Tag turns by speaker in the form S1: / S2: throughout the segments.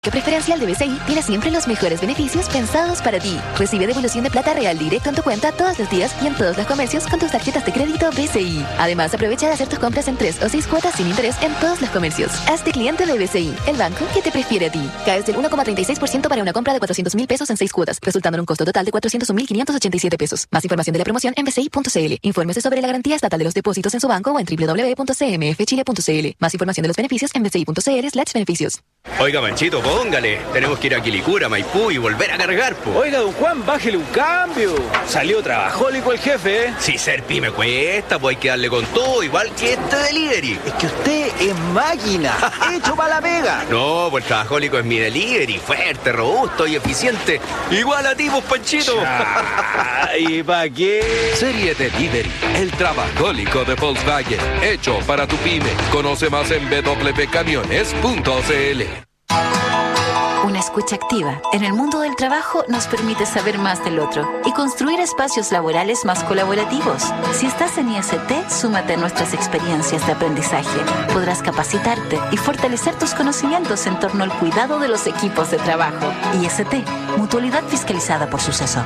S1: Que Preferencial de BCI tiene siempre los mejores beneficios pensados para ti. Recibe devolución de plata real directo en tu cuenta todos los días y en todos los comercios con tus tarjetas de crédito BCI. Además, aprovecha de hacer tus compras en 3 o 6 cuotas sin interés en todos los comercios. Hazte cliente de BCI, el banco que te prefiere a ti. Caes del 1,36% para una compra de 400.000 pesos en 6 cuotas, resultando en un costo total de 401.587 pesos. Más información de la promoción en bci.cl. Infórmese sobre la garantía estatal de los depósitos en su banco o en www.cmfchile.cl. Más información de los beneficios en bci.cl/beneficios.
S2: Oiga, Manchito, póngale. Tenemos que ir a Quilicura, Maipú y volver a cargar, po.
S3: Oiga, don Juan, bájele un cambio. Salió trabajólico el jefe, ¿eh?
S2: Si ser pyme cuesta, pues hay que darle con todo, igual que este delivery.
S3: Es que usted es máquina, hecho para la pega.
S2: No, pues trabajólico es mi delivery, fuerte, robusto y eficiente. Igual a ti, pues, Panchito.
S3: ¿Y para qué?
S4: Serie Delivery, el trabajólico de Volkswagen, hecho para tu pyme. Conoce más en www.camiones.cl.
S5: Una escucha activa en el mundo del trabajo nos permite saber más del otro y construir espacios laborales más colaborativos. Si estás en IST, súmate a nuestras experiencias de aprendizaje. Podrás capacitarte y fortalecer tus conocimientos en torno al cuidado de los equipos de trabajo. IST, Mutualidad fiscalizada por Suceso.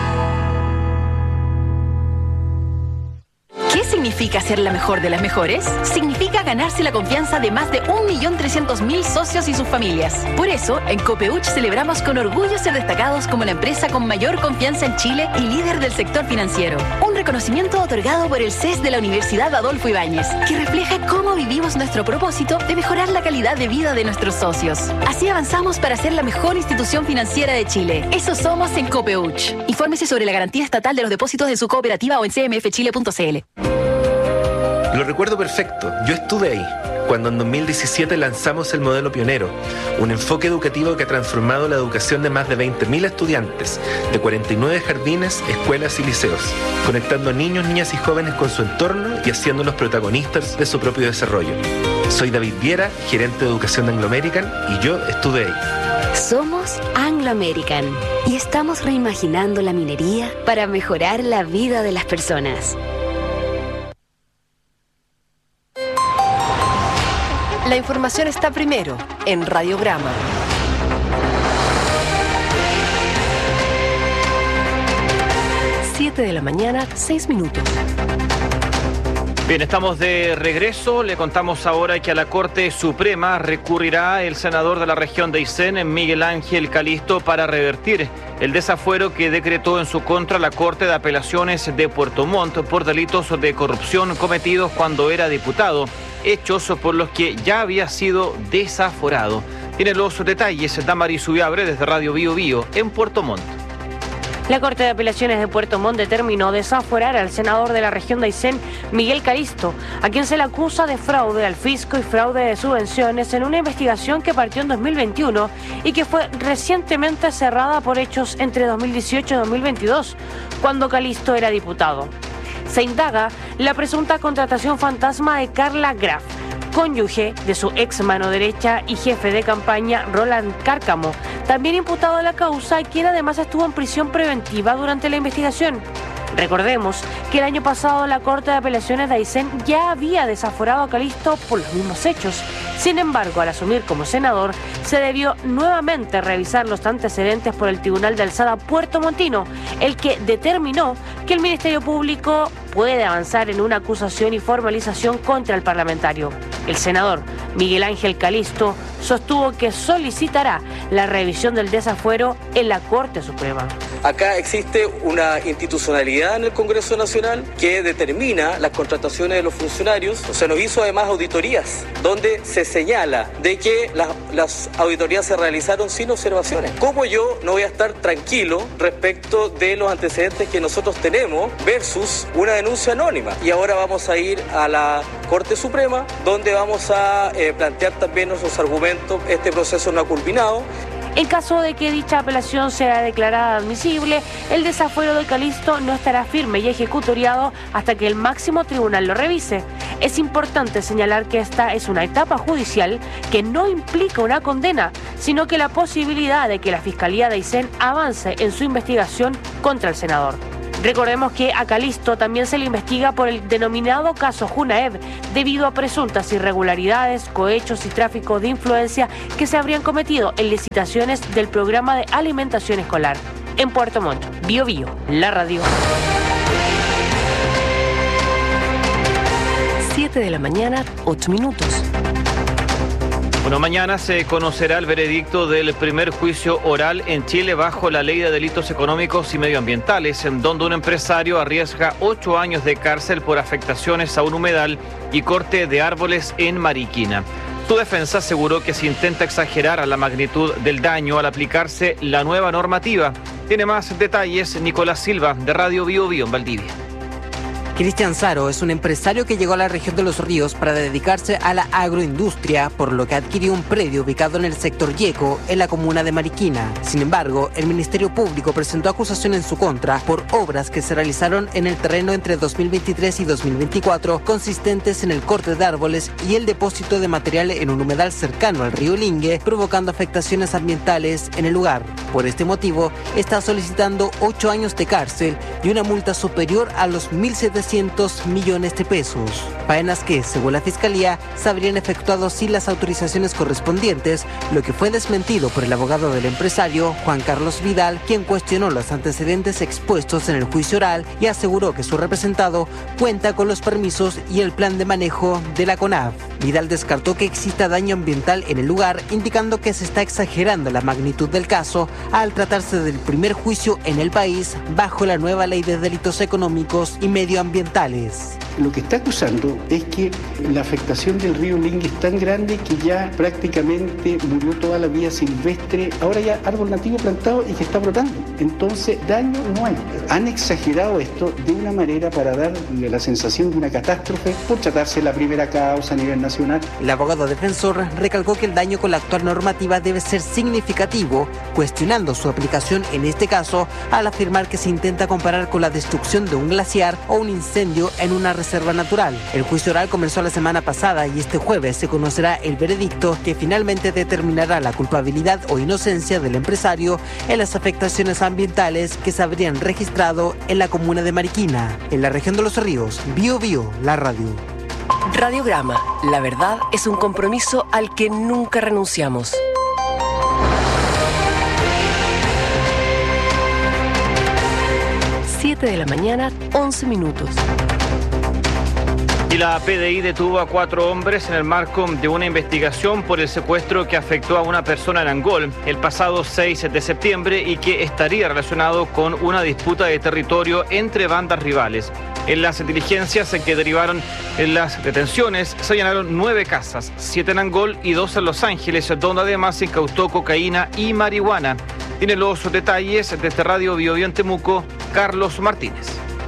S6: ¿Qué significa ser la mejor de las mejores? Significa ganarse la confianza de más de 1.300.000 socios y sus familias. Por eso, en Copeuch celebramos con orgullo ser destacados como la empresa con mayor confianza en Chile y líder del sector financiero. Un reconocimiento otorgado por el CES de la Universidad Adolfo Ibáñez, que refleja cómo vivimos nuestro propósito de mejorar la calidad de vida de nuestros socios. Así avanzamos para ser la mejor institución financiera de Chile. Eso somos en Copeuch. Infórmese sobre la garantía estatal de los depósitos de su cooperativa o en cmfchile.cl.
S7: Lo recuerdo perfecto, yo estuve ahí, cuando en 2017 lanzamos el modelo pionero, un enfoque educativo que ha transformado la educación de más de 20.000 estudiantes, de 49 jardines, escuelas y liceos, conectando niños, niñas y jóvenes con su entorno y haciéndolos protagonistas de su propio desarrollo. Soy David Viera, gerente de educación de Anglo American, y yo estuve ahí.
S8: Somos Anglo American y estamos reimaginando la minería para mejorar la vida de las personas.
S9: La información está primero en Radiograma. 7 de la mañana, 6 minutos.
S10: Bien, estamos de regreso. Le contamos ahora que a la Corte Suprema recurrirá el senador de la región de Aysén, Miguel Ángel Calisto, para revertir el desafuero que decretó en su contra la Corte de Apelaciones de Puerto Montt por delitos de corrupción cometidos cuando era diputado, hechos por los que ya había sido desaforado. Tiene los detalles Damaris Ubiabre desde Radio Bio Bio en Puerto Montt.
S11: La Corte de Apelaciones de Puerto Montt determinó desaforar al senador de la región de Aysén, Miguel Calisto, a quien se le acusa de fraude al fisco y fraude de subvenciones en una investigación que partió en 2021 y que fue recientemente cerrada por hechos entre 2018 y 2022, cuando Calisto era diputado. Se indaga la presunta contratación fantasma de Carla Graf, cónyuge de su ex mano derecha y jefe de campaña Roland Cárcamo, también imputado en la causa, quien además estuvo en prisión preventiva durante la investigación. Recordemos que el año pasado la Corte de Apelaciones de Aysén ya había desaforado a Calisto por los mismos hechos. Sin embargo, al asumir como senador, se debió nuevamente revisar los antecedentes por el Tribunal de Alzada puertomontino, el que determinó que el Ministerio Público puede avanzar en una acusación y formalización contra el parlamentario. El senador Miguel Ángel Calisto sostuvo que solicitará la revisión del desafuero en la Corte Suprema.
S12: Acá existe una institucionalidad en el Congreso Nacional que determina las contrataciones de los funcionarios. Se nos hizo además auditorías, donde se señala de que las auditorías se realizaron sin observaciones. ¿Cómo yo no voy a estar tranquilo respecto de los antecedentes que nosotros tenemos versus una denuncia anónima? Y ahora vamos a ir a la Corte Suprema, donde vamos a plantear también nuestros argumentos. Este proceso no ha culminado.
S11: En caso de que dicha apelación sea declarada admisible, el desafuero de Calisto no estará firme y ejecutoriado hasta que el máximo tribunal lo revise. Es importante señalar que esta es una etapa judicial que no implica una condena, sino que la posibilidad de que la Fiscalía de Aysén avance en su investigación contra el senador. Recordemos que a Calisto también se le investiga por el denominado caso Junaed, debido a presuntas irregularidades, cohechos y tráfico de influencia que se habrían cometido en licitaciones del programa de alimentación escolar. En Puerto Montt, Bío Bío, la radio.
S9: 7 de la mañana, 8 minutos.
S10: Bueno, mañana se conocerá el veredicto del primer juicio oral en Chile bajo la Ley de Delitos Económicos y Medioambientales, en donde un empresario arriesga 8 años de cárcel por afectaciones a un humedal y corte de árboles en Mariquina. Su defensa aseguró que se intenta exagerar la magnitud del daño al aplicarse la nueva normativa. Tiene más detalles Nicolás Silva, de Radio Bío Bío en Valdivia.
S13: Cristian Saro es un empresario que llegó a la región de Los Ríos para dedicarse a la agroindustria, por lo que adquirió un predio ubicado en el sector Yeco, en la comuna de Mariquina. Sin embargo, el Ministerio Público presentó acusación en su contra por obras que se realizaron en el terreno entre 2023 y 2024, consistentes en el corte de árboles y el depósito de material en un humedal cercano al río Lingue, provocando afectaciones ambientales en el lugar. Por este motivo, está solicitando 8 años de cárcel y una multa superior a los 1.700 millones de pesos. Faenas que, según la Fiscalía, se habrían efectuado sin las autorizaciones correspondientes, lo que fue desmentido por el abogado del empresario, Juan Carlos Vidal, quien cuestionó los antecedentes expuestos en el juicio oral y aseguró que su representado cuenta con los permisos y el plan de manejo de la CONAF. Vidal descartó que exista daño ambiental en el lugar, indicando que se está exagerando la magnitud del caso al tratarse del primer juicio en el país bajo la nueva Ley de Delitos Económicos y Medioambientales.
S14: Lo que está acusando es que la afectación del río Lingue es tan grande que ya prácticamente murió toda la vida silvestre, ahora ya árbol nativo plantado y que está brotando. Entonces, daño no hay. Han exagerado esto de una manera para darle la sensación de una catástrofe por tratarse de la primera causa a nivel nacional.
S13: El abogado defensor recalcó que el daño con la actual normativa debe ser significativo, cuestionando su aplicación en este caso al afirmar que se intenta comparar con la destrucción de un glaciar o un incendio en una reserva natural. El juicio oral comenzó la semana pasada y este jueves se conocerá el veredicto que finalmente determinará la culpabilidad o inocencia del empresario en las afectaciones ambientales que se habrían registrado en la comuna de Mariquina, en la región de Los Ríos. Bío Bío, la radio.
S9: Radiograma. La verdad es un compromiso al que nunca renunciamos. De la mañana, 11 minutos.
S10: Y la PDI detuvo a 4 hombres en el marco de una investigación por el secuestro que afectó a una persona en Angol el pasado 6 de septiembre y que estaría relacionado con una disputa de territorio entre bandas rivales. En las diligencias que derivaron en las detenciones se allanaron 9 casas, 7 en Angol y 2 en Los Ángeles, donde además se incautó cocaína y marihuana. Tiene los detalles desde Radio Bío Bío en Temuco, Carlos Martínez.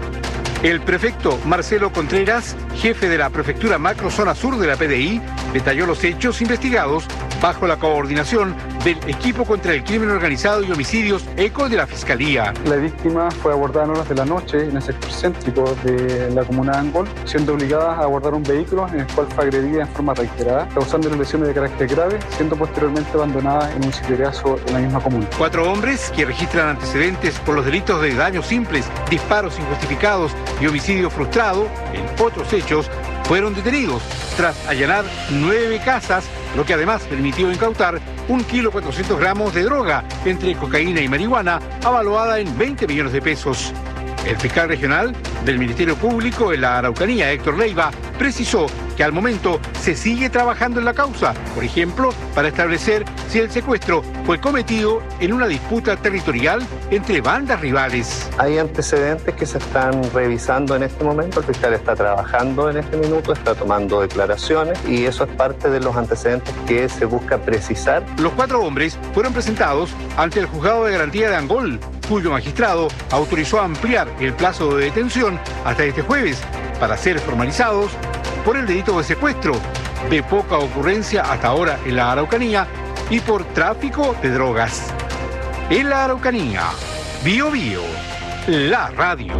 S15: El prefecto Marcelo Contreras, jefe de la Prefectura Macro Zona Sur de la PDI, detalló los hechos investigados bajo la coordinación del Equipo contra el Crimen Organizado y Homicidios ECO de la Fiscalía.
S16: La víctima fue abordada en horas de la noche en el sector céntrico de la comuna de Angol, siendo obligada a abordar un vehículo en el cual fue agredida en forma reiterada, causando lesiones de carácter grave, siendo posteriormente abandonada en un sicariazo en la misma comuna.
S15: 4 hombres que registran antecedentes por los delitos de daños simples, disparos injustificados y homicidio frustrado, en otros hechos, fueron detenidos tras allanar 9 casas, lo que además permitió incautar 1,4 kg de droga entre cocaína y marihuana, avaluada en 20 millones de pesos. El fiscal regional del Ministerio Público en la Araucanía, Héctor Leiva, precisó que al momento se sigue trabajando en la causa, por ejemplo, para establecer si el secuestro fue cometido en una disputa territorial entre bandas rivales.
S17: Hay antecedentes que se están revisando en este momento, el fiscal está trabajando en este minuto, está tomando declaraciones y eso es parte de los antecedentes que se busca precisar.
S15: Los 4 hombres fueron presentados ante el Juzgado de Garantía de Angol, cuyo magistrado autorizó ampliar el plazo de detención hasta este jueves para ser formalizados por el delito de secuestro, de poca ocurrencia hasta ahora en la Araucanía, y por tráfico de drogas. En la Araucanía, Bío Bío, la radio.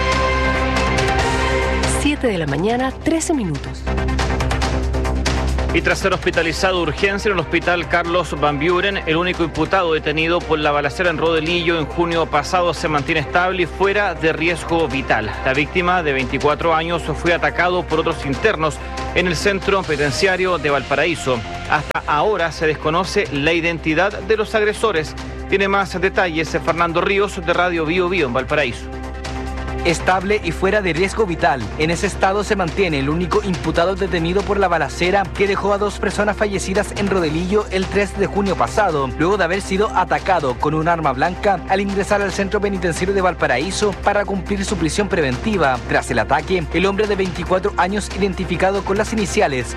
S9: 7 de la mañana, 13 minutos.
S10: Y tras ser hospitalizado de urgencia en el hospital Carlos Van Buren, el único imputado detenido por la balacera en Rodelillo en junio pasado se mantiene estable y fuera de riesgo vital. La víctima, de 24 años, fue atacado por otros internos en el centro penitenciario de Valparaíso. Hasta ahora se desconoce la identidad de los agresores. Tiene más detalles Fernando Ríos de Radio Bio Bio en Valparaíso.
S18: Estable y fuera de riesgo vital. En ese estado se mantiene el único imputado detenido por la balacera que dejó a 2 personas fallecidas en Rodelillo el 3 de junio pasado, luego de haber sido atacado con un arma blanca al ingresar al centro penitenciario de Valparaíso para cumplir su prisión preventiva. Tras el ataque, el hombre de 24 años, identificado con las iniciales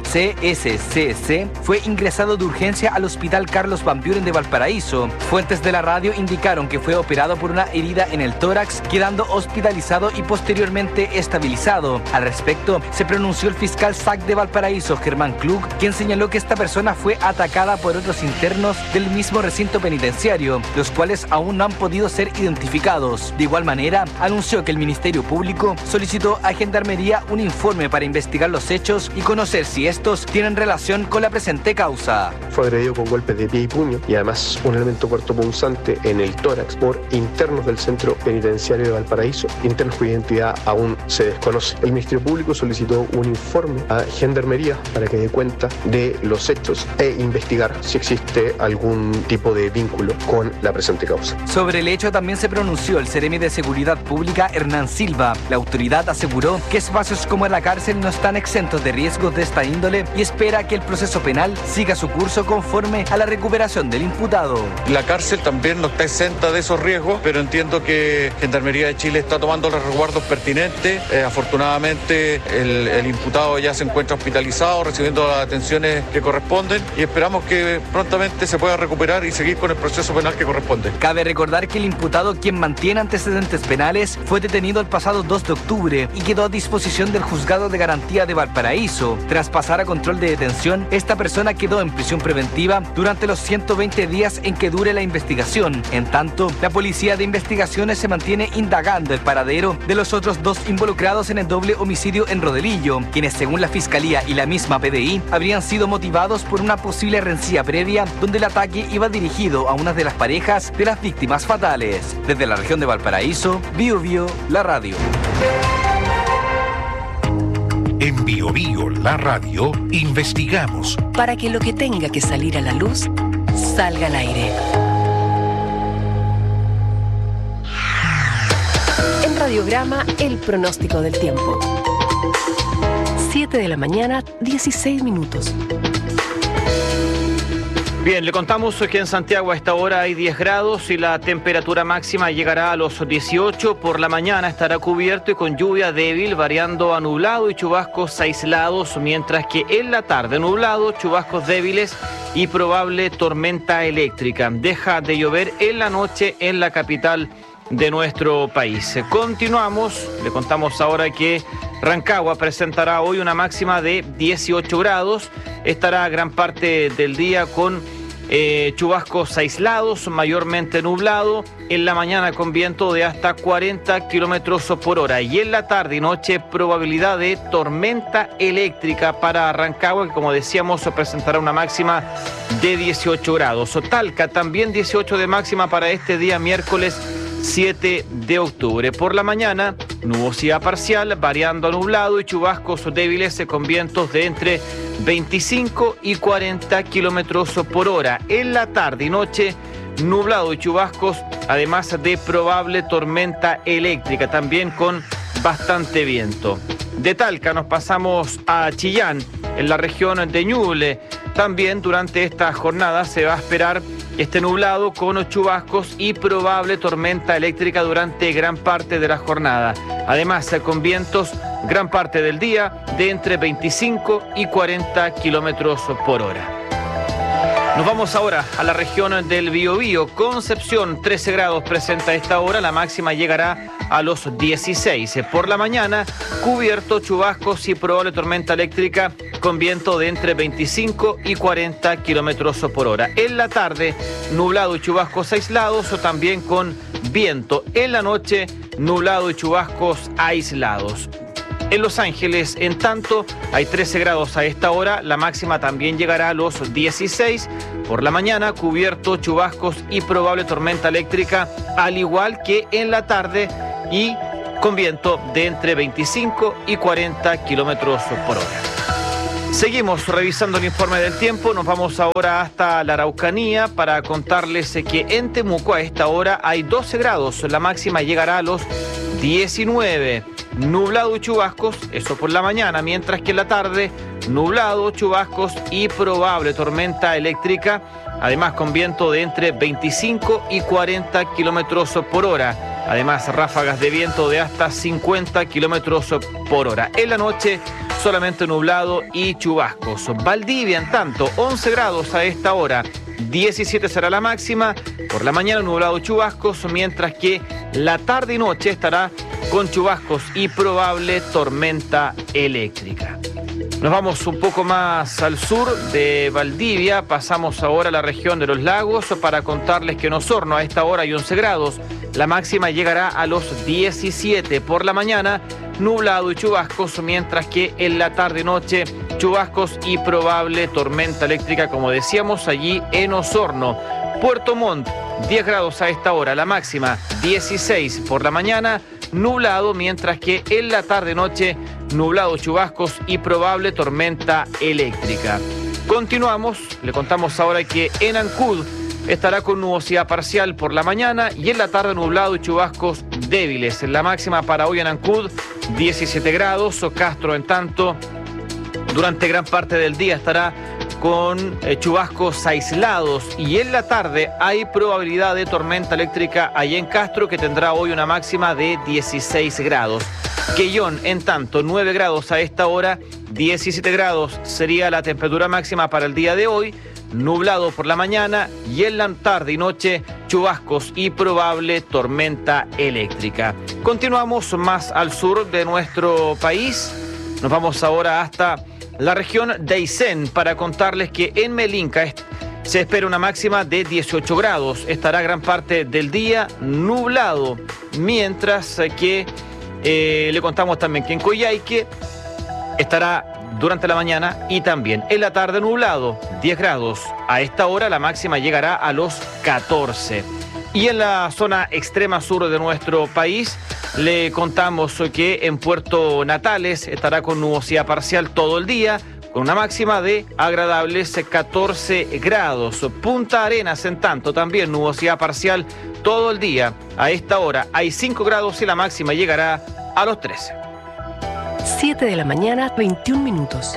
S18: CSCC, fue ingresado de urgencia al hospital Carlos Van Buren de Valparaíso. Fuentes de la radio indicaron que fue operado por una herida en el tórax, quedando hospitalizado y posteriormente estabilizado. Al respecto, se pronunció el fiscal SAC de Valparaíso, Germán Klug, quien señaló que esta persona fue atacada por otros internos del mismo recinto penitenciario, los cuales aún no han podido ser identificados. De igual manera, anunció que el Ministerio Público solicitó a Gendarmería un informe para investigar los hechos y conocer si estos tienen relación con la presente causa.
S19: Fue agredido con golpes de pie y puño y además un elemento cortopunzante en el tórax por internos del centro penitenciario de Valparaíso, internos cuya identidad aún se desconoce. El Ministerio Público solicitó un informe a Gendarmería para que dé cuenta de los hechos e investigar si existe algún tipo de vínculo con la presente causa.
S18: Sobre el hecho también se pronunció el seremi de Seguridad Pública, Hernán Silva. La autoridad aseguró que espacios como la cárcel no están exentos de riesgos de esta índole y espera que el proceso penal siga su curso conforme a la recuperación del imputado.
S20: La cárcel también no está exenta de esos riesgos, pero entiendo que Gendarmería de Chile está tomando los resguardos pertinentes. Afortunadamente el imputado ya se encuentra hospitalizado, recibiendo las atenciones que corresponden y esperamos que prontamente se pueda recuperar y seguir con el proceso penal que corresponde.
S18: Cabe recordar que el imputado, quien mantiene antecedentes penales, fue detenido el pasado 2 de octubre y quedó a disposición del Juzgado de Garantía de Valparaíso. Tras pasar a control de detención, esta persona quedó en prisión preventiva durante los 120 días en que dure la investigación. En tanto, la Policía de Investigaciones se mantiene indagando el paradero de los otros 2 involucrados en el doble homicidio en Rodelillo, quienes según la Fiscalía y la misma PDI habrían sido motivados por una posible rencilla previa donde el ataque iba dirigido a una de las parejas de las víctimas fatales. Desde la región de Valparaíso, Bio Bio, la radio.
S21: En Bio Bio, la radio, investigamos
S9: para que lo que tenga que salir a la luz salga al aire. Radiograma, el pronóstico del tiempo. 7 de la mañana, 16 minutos.
S10: Bien, le contamos que en Santiago a esta hora hay 10 grados y la temperatura máxima llegará a los 18. Por la mañana estará cubierto y con lluvia débil, variando a nublado y chubascos aislados, mientras que en la tarde nublado, chubascos débiles y probable tormenta eléctrica. Deja de llover en la noche en la capital de nuestro país. Continuamos, le contamos ahora que Rancagua presentará hoy una máxima de 18 grados, estará gran parte del día con chubascos aislados, mayormente nublado, en la mañana con viento de hasta 40 kilómetros por hora y en la tarde y noche probabilidad de tormenta eléctrica para Rancagua, que como decíamos presentará una máxima de 18 grados. Talca también 18 de máxima para este día miércoles 7 de octubre. Por la mañana, nubosidad parcial, variando a nublado y chubascos débiles con vientos de entre 25 y 40 kilómetros por hora. En la tarde y noche, nublado y chubascos, además de probable tormenta eléctrica, también con bastante viento. De Talca nos pasamos a Chillán, en la región de Ñuble. También durante esta jornada se va a esperar este nublado con chubascos y probable tormenta eléctrica durante gran parte de la jornada. Además, con vientos gran parte del día de entre 25 y 40 kilómetros por hora. Nos vamos ahora a la región del Biobío. Concepción, 13 grados presenta a esta hora, la máxima llegará a los 16. Por la mañana, cubierto, chubascos y probable tormenta eléctrica con viento de entre 25 y 40 kilómetros por hora. En la tarde, nublado y chubascos aislados o también con viento. En la noche, nublado y chubascos aislados. En Los Ángeles, en tanto, hay 13 grados a esta hora. La máxima también llegará a los 16. Por la mañana, cubierto, chubascos y probable tormenta eléctrica, al igual que en la tarde, y con viento de entre 25 y 40 kilómetros por hora. Seguimos revisando el informe del tiempo. Nos vamos ahora hasta la Araucanía para contarles que en Temuco a esta hora hay 12 grados. La máxima llegará a los 19. Nublado y chubascos, eso por la mañana, mientras que en la tarde, nublado, chubascos y probable tormenta eléctrica, además con viento de entre 25 y 40 kilómetros por hora. Además, ráfagas de viento de hasta 50 kilómetros por hora. En la noche, solamente nublado y chubascos. Valdivia, en tanto, 11 grados a esta hora. 17 será la máxima. Por la mañana, nublado y chubascos, mientras que la tarde y noche estará con chubascos y probable tormenta eléctrica. Nos vamos un poco más al sur de Valdivia, pasamos ahora a la región de los lagos para contarles que en Osorno a esta hora hay 11 grados, la máxima llegará a los 17. Por la mañana, nublado y chubascos, mientras que en la tarde y noche, chubascos y probable tormenta eléctrica, como decíamos, allí en Osorno. Puerto Montt, 10 grados a esta hora, la máxima 16. Por la mañana, nublado, mientras que en la tarde-noche, nublado, chubascos y probable tormenta eléctrica. Continuamos, le contamos ahora que en Ancud estará con nubosidad parcial por la mañana y en la tarde nublado y chubascos débiles. La máxima para hoy en Ancud, 17 grados. Castro, en tanto, durante gran parte del día estará con chubascos aislados y en la tarde hay probabilidad de tormenta eléctrica allá en Castro, que tendrá hoy una máxima de 16 grados. Quellón, en tanto, 9 grados a esta hora, 17 grados sería la temperatura máxima para el día de hoy, nublado por la mañana y en la tarde y noche chubascos y probable tormenta eléctrica. Continuamos más al sur de nuestro país, nos vamos ahora hasta la región de Aysén para contarles que en Melinca se espera una máxima de 18 grados. Estará gran parte del día nublado, mientras que le contamos también que en Coyhaique estará durante la mañana y también en la tarde nublado, 10 grados. A esta hora la máxima llegará a los 14. Y en la zona extrema sur de nuestro país, le contamos que en Puerto Natales estará con nubosidad parcial todo el día, con una máxima de agradables 14 grados. Punta Arenas, en tanto, también nubosidad parcial todo el día. A esta hora hay 5 grados y la máxima llegará a los 13.
S9: 7 de la mañana, 21 minutos.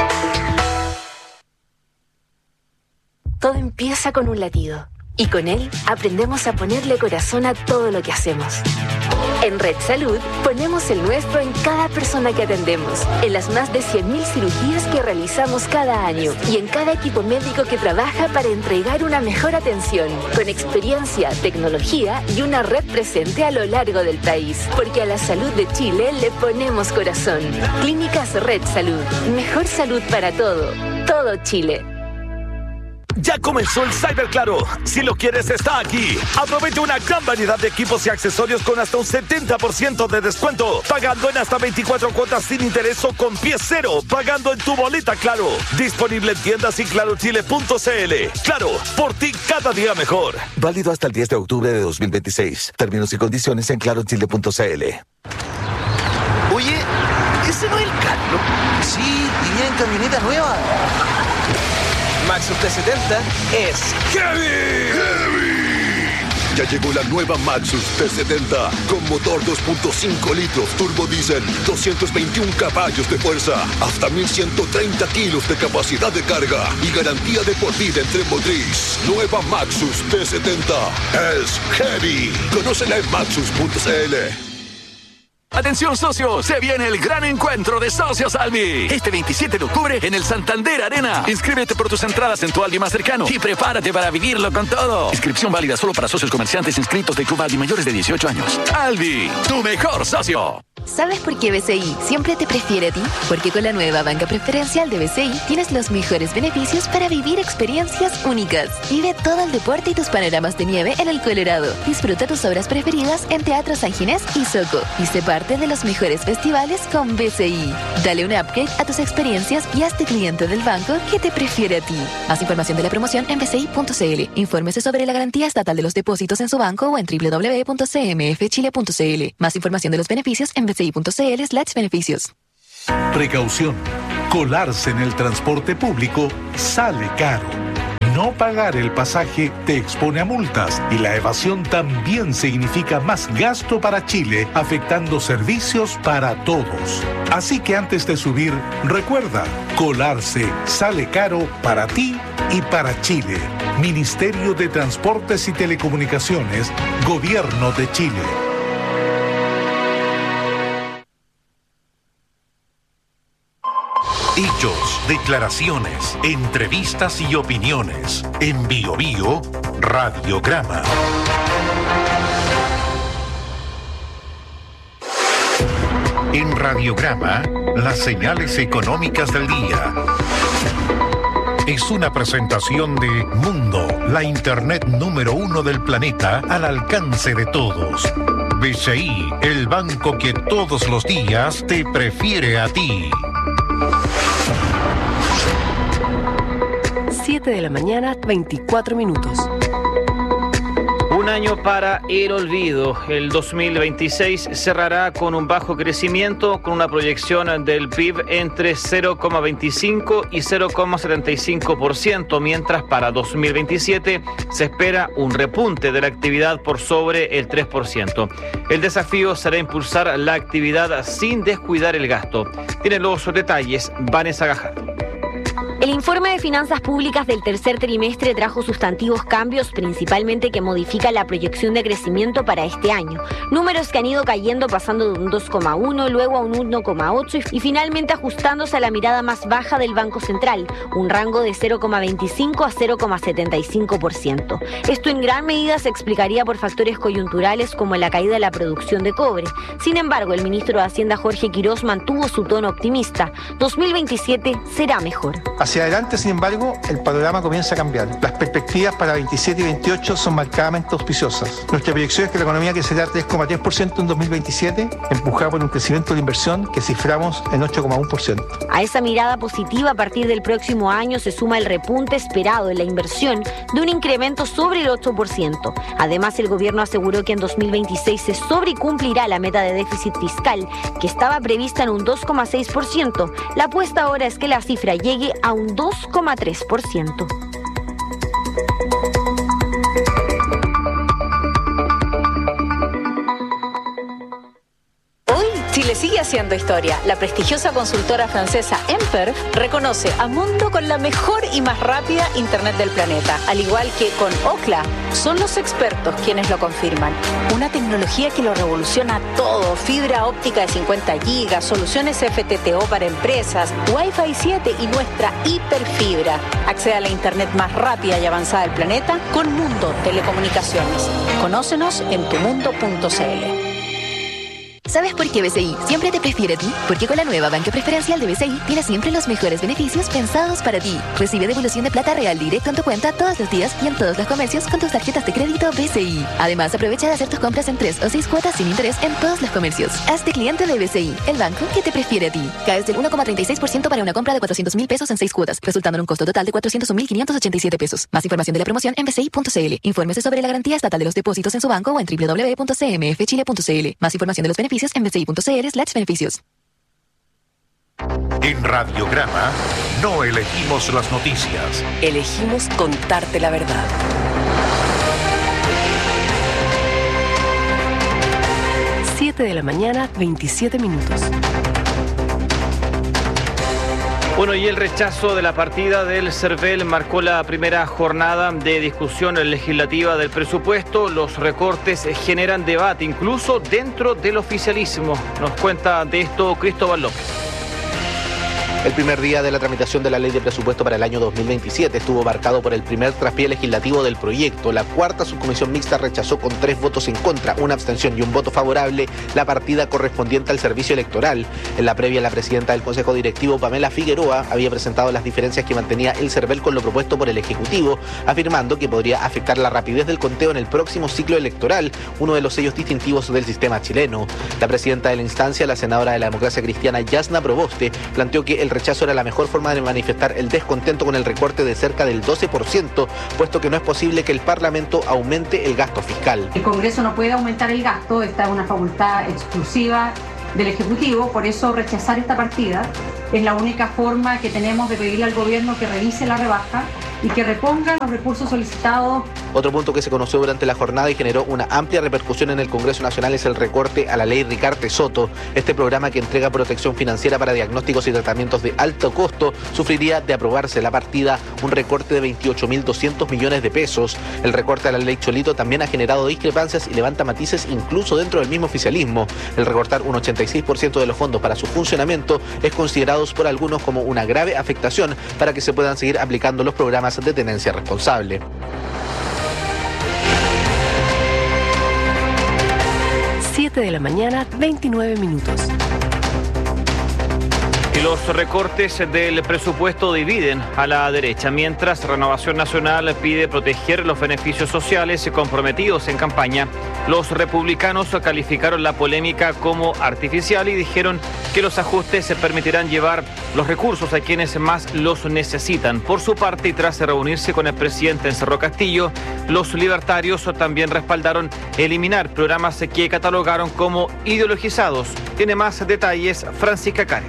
S8: Todo empieza con un latido. Y con él aprendemos a ponerle corazón a todo lo que hacemos. En Red Salud ponemos el nuestro en cada persona que atendemos, en las más de 100.000 cirugías que realizamos cada año y en cada equipo médico que trabaja para entregar una mejor atención, con experiencia, tecnología y una red presente a lo largo del país. Porque a la salud de Chile le ponemos corazón. Clínicas Red Salud. Mejor salud para todo. Todo Chile.
S1: Ya comenzó el Cyber Claro. Si lo quieres, está aquí. Aprovecha una gran variedad de equipos y accesorios con hasta un 70% de descuento. Pagando en hasta 24 cuotas sin interés o con pie cero. Pagando en tu boleta Claro. Disponible en tiendas y clarochile.cl. Claro, por ti cada día mejor.
S22: Válido hasta el 10 de octubre de 2026. Términos y condiciones en clarochile.cl.
S23: Oye, ¿ese no es el Carlos? Sí, y viene en camioneta nueva. Maxus T70 es
S24: ¡Heavy! Ya llegó la nueva Maxus T70 con motor 2.5 litros turbo diésel, 221 caballos de fuerza, hasta 1.130 kilos de capacidad de carga y garantía de por vida en tren motriz. Nueva Maxus T70 es Heavy. Conócela en maxus.cl.
S1: Atención socios, se viene el gran encuentro de Socios Albi. Este 27 de octubre en el Santander Arena. Inscríbete por tus entradas en tu Albi más cercano y prepárate para vivirlo con todo. Inscripción válida solo para socios comerciantes inscritos de Club Albi mayores de 18 años. Albi, tu mejor socio.
S25: ¿Sabes por qué BCI siempre te prefiere a ti? Porque con la nueva banca preferencial de BCI tienes los mejores beneficios para vivir experiencias únicas. Vive todo el deporte y tus panoramas de nieve en el Colorado. Disfruta tus obras preferidas en Teatro San Ginés y Soco. Y sé parte parte de los mejores festivales con BCI. Dale un upgrade a tus experiencias y hazte cliente del banco que te prefiere a ti. Más información de la promoción en bci.cl. Infórmese sobre la garantía estatal de los depósitos en su banco o en www.cmfchile.cl. Más información de los beneficios en bci.cl/beneficios.
S21: Precaución. Colarse en el transporte público sale caro. No pagar el pasaje te expone a multas y la evasión también significa más gasto para Chile, afectando servicios para todos. Así que antes de subir, recuerda, colarse sale caro para ti y para Chile. Ministerio de Transportes y Telecomunicaciones, Gobierno de Chile. Hechos, declaraciones, entrevistas y opiniones. En Bio Bio, Radiograma. En Radiograma, las señales económicas del día. Es una presentación de Mundo, la internet número 1 del planeta al alcance de todos. BCI, el banco que todos los días te prefiere a ti.
S9: 7 de la mañana, 24 minutos.
S10: Un año para el olvido. El 2026 cerrará con un bajo crecimiento, con una proyección del PIB entre 0,25 y 0,75%, mientras para 2027 se espera un repunte de la actividad por sobre el 3%. El desafío será impulsar la actividad sin descuidar el gasto. Tiene los detalles Vanessa Gajardo.
S2: El informe de finanzas públicas del tercer trimestre trajo sustantivos cambios, principalmente que modifican la proyección de crecimiento para este año. Números que han ido cayendo, pasando de un 2,1, luego a un 1,8 y finalmente ajustándose a la mirada más baja del Banco Central, un rango de 0,25 a 0,75%. Esto en gran medida se explicaría por factores coyunturales como la caída de la producción de cobre. Sin embargo, el ministro de Hacienda Jorge Quirós mantuvo su tono optimista. 2027 será mejor.
S3: Hacia adelante, sin embargo, el panorama comienza a cambiar. Las perspectivas para 27 y 28 son marcadamente auspiciosas. Nuestra proyección es que la economía crecerá 3,3% en 2027, empujada por un crecimiento de inversión que ciframos en 8,1%.
S2: A esa mirada positiva, a partir del próximo año se suma el repunte esperado en la inversión de un incremento sobre el 8%. Además, el gobierno aseguró que en 2026 se sobrecumplirá la meta de déficit fiscal, que estaba prevista en un 2,6%. La apuesta ahora es que la cifra llegue a un 2,3%.
S4: Chile sigue haciendo historia. La prestigiosa consultora francesa Emper reconoce a Mundo con la mejor y más rápida internet del planeta. Al igual que con Ookla, son los expertos quienes lo confirman. Una tecnología que lo revoluciona todo. Fibra óptica de 50 gigas, soluciones FTTO para empresas, Wi-Fi 7 y nuestra hiperfibra. Accede a la internet más rápida y avanzada del planeta con Mundo Telecomunicaciones. Conócenos en tumundo.cl.
S25: ¿Sabes por qué BCI siempre te prefiere a ti? Porque con la nueva banca preferencial de BCI tienes siempre los mejores beneficios pensados para ti. Recibe devolución de plata real directo en tu cuenta todos los días y en todos los comercios con tus tarjetas de crédito BCI. Además, aprovecha de hacer tus compras en 3 o 6 cuotas sin interés en todos los comercios. Hazte cliente de BCI, el banco que te prefiere a ti. Caes del 1,36% para una compra de 400.000 pesos en 6 cuotas, resultando en un costo total de 401.587 pesos. Más información de la promoción en bci.cl. Infórmese sobre la garantía estatal de los depósitos en su banco o en www.cmfchile.cl. Más información de los beneficios en bci.cl/beneficios.
S21: En Radiograma no elegimos las noticias.
S9: Elegimos contarte la verdad. Siete de la mañana, 27 minutos.
S10: Bueno, y el rechazo de la partida del CERVEL marcó la primera jornada de discusión legislativa del presupuesto. Los recortes generan debate, incluso dentro del oficialismo. Nos cuenta de esto Cristóbal López.
S5: El primer día de la tramitación de la ley de presupuesto para el año 2027 estuvo marcado por el primer traspié legislativo del proyecto. La cuarta subcomisión mixta rechazó con 3 votos en contra, una abstención y un voto favorable la partida correspondiente al servicio electoral. En la previa, la presidenta del Consejo Directivo, Pamela Figueroa, había presentado las diferencias que mantenía el CERVEL con lo propuesto por el Ejecutivo, afirmando que podría afectar la rapidez del conteo en el próximo ciclo electoral, uno de los sellos distintivos del sistema chileno. La presidenta de la instancia, la senadora de la Democracia Cristiana, Yasna Proboste, planteó que el rechazo era la mejor forma de manifestar el descontento con el recorte de cerca del 12%, puesto que no es posible que el Parlamento aumente el gasto fiscal.
S6: El Congreso no puede aumentar el gasto, esta es una facultad exclusiva del Ejecutivo, por eso rechazar esta partida es la única forma que tenemos de pedirle al gobierno que revise la rebaja y que reponga los recursos solicitados.
S5: Otro punto que se conoció durante la jornada y generó una amplia repercusión en el Congreso Nacional es el recorte a la ley Ricarte Soto. Este programa, que entrega protección financiera para diagnósticos y tratamientos de alto costo, sufriría, de aprobarse la partida, un recorte de 28.200 millones de pesos. El recorte a la ley Cholito también ha generado discrepancias y levanta matices incluso dentro del mismo oficialismo. El recortar un 86% de los fondos para su funcionamiento es considerado por algunos como una grave afectación para que se puedan seguir aplicando los programas de tenencia responsable.
S9: 7 de la mañana, 29 minutos.
S10: Y los recortes del presupuesto dividen a la derecha, mientras Renovación Nacional pide proteger los beneficios sociales comprometidos en campaña. Los republicanos calificaron la polémica como artificial y dijeron que los ajustes se permitirán llevar los recursos a quienes más los necesitan. Por su parte, y tras reunirse con el presidente en Cerro Castillo, los libertarios también respaldaron eliminar programas que catalogaron como ideologizados. Tiene más detalles Francisca Cares.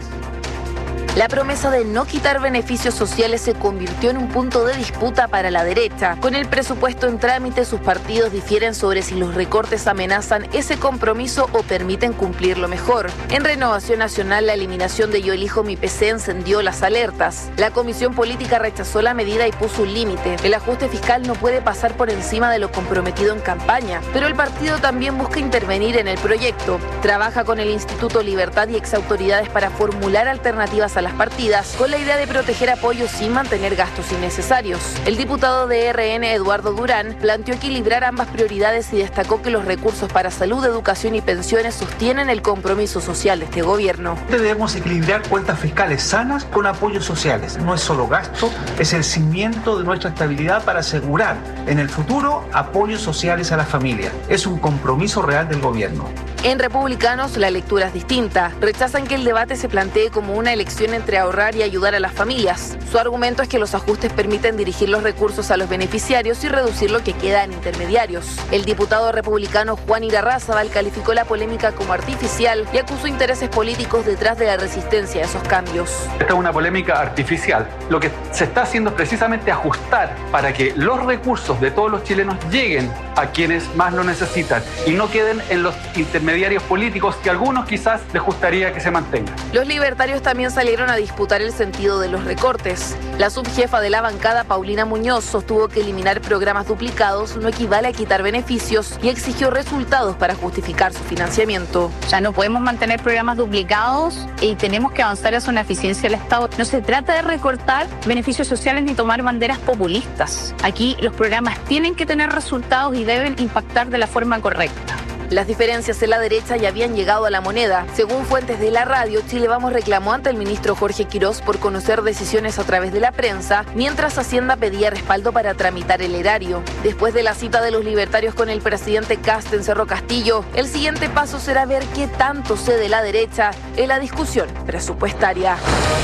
S7: La promesa de no quitar beneficios sociales se convirtió en un punto de disputa para la derecha. Con el presupuesto en trámite, sus partidos difieren sobre si los recortes amenazan ese compromiso o permiten cumplirlo mejor. En Renovación Nacional, la eliminación de Yo Elijo Mi PC encendió las alertas. La Comisión Política rechazó la medida y puso un límite. El ajuste fiscal no puede pasar por encima de lo comprometido en campaña, pero el partido también busca intervenir en el proyecto. Trabaja con el Instituto Libertad y exautoridades para formular alternativas a las partidas, con la idea de proteger apoyos sin mantener gastos innecesarios. El diputado de RN, Eduardo Durán, planteó equilibrar ambas prioridades y destacó que los recursos para salud, educación y pensiones sostienen el compromiso social de este gobierno.
S11: Debemos equilibrar cuentas fiscales sanas con apoyos sociales. No es solo gasto, es el cimiento de nuestra estabilidad para asegurar en el futuro apoyos sociales a las familias. Es un compromiso real del gobierno.
S7: En Republicanos, la lectura es distinta. Rechazan que el debate se plantee como una elección entre ahorrar y ayudar a las familias. Su argumento es que los ajustes permiten dirigir los recursos a los beneficiarios y reducir lo que queda en intermediarios. El diputado republicano Juan Irarrázaval calificó la polémica como artificial y acusó intereses políticos detrás de la resistencia a esos cambios.
S12: Esta es una polémica artificial. Lo que se está haciendo es precisamente ajustar para que los recursos de todos los chilenos lleguen a quienes más lo necesitan y no queden en los intermediarios políticos que a algunos quizás les gustaría que se mantengan.
S7: Los libertarios también salieron a disputar el sentido de los recortes. La subjefa de la bancada, Paulina Muñoz, sostuvo que eliminar programas duplicados no equivale a quitar beneficios y exigió resultados para justificar su financiamiento.
S26: Ya no podemos mantener programas duplicados y tenemos que avanzar hacia una eficiencia del Estado. No se trata de recortar beneficios sociales ni tomar banderas populistas. Aquí los programas tienen que tener resultados y deben impactar de la forma correcta.
S7: Las diferencias en la derecha ya habían llegado a la moneda. Según fuentes de la radio, Chile Vamos reclamó ante el ministro Jorge Quirós por conocer decisiones a través de la prensa, mientras Hacienda pedía respaldo para tramitar el erario. Después de la cita de los libertarios con el presidente Kast en Cerro Castillo, el siguiente paso será ver qué tanto cede la derecha en la discusión presupuestaria.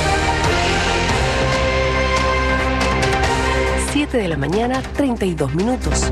S9: 7 de la mañana, 32 minutos.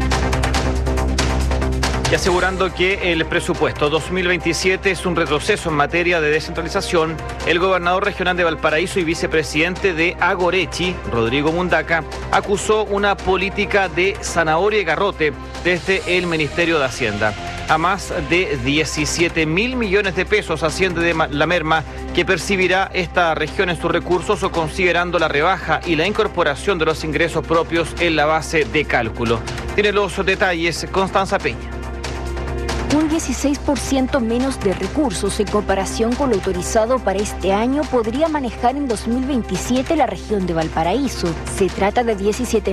S10: Y asegurando que el presupuesto 2027 es un retroceso en materia de descentralización, el gobernador regional de Valparaíso y vicepresidente de Agorechi, Rodrigo Mundaca, acusó una política de zanahoria y garrote desde el Ministerio de Hacienda. A más de 17.000 millones de pesos asciende de la merma que percibirá esta región en sus recursos, o considerando la rebaja y la incorporación de los ingresos propios en la base de cálculo. Tiene los detalles Constanza Peña.
S13: un 16% menos de recursos en comparación con lo autorizado para este año podría manejar en 2027 la región de Valparaíso. Se trata de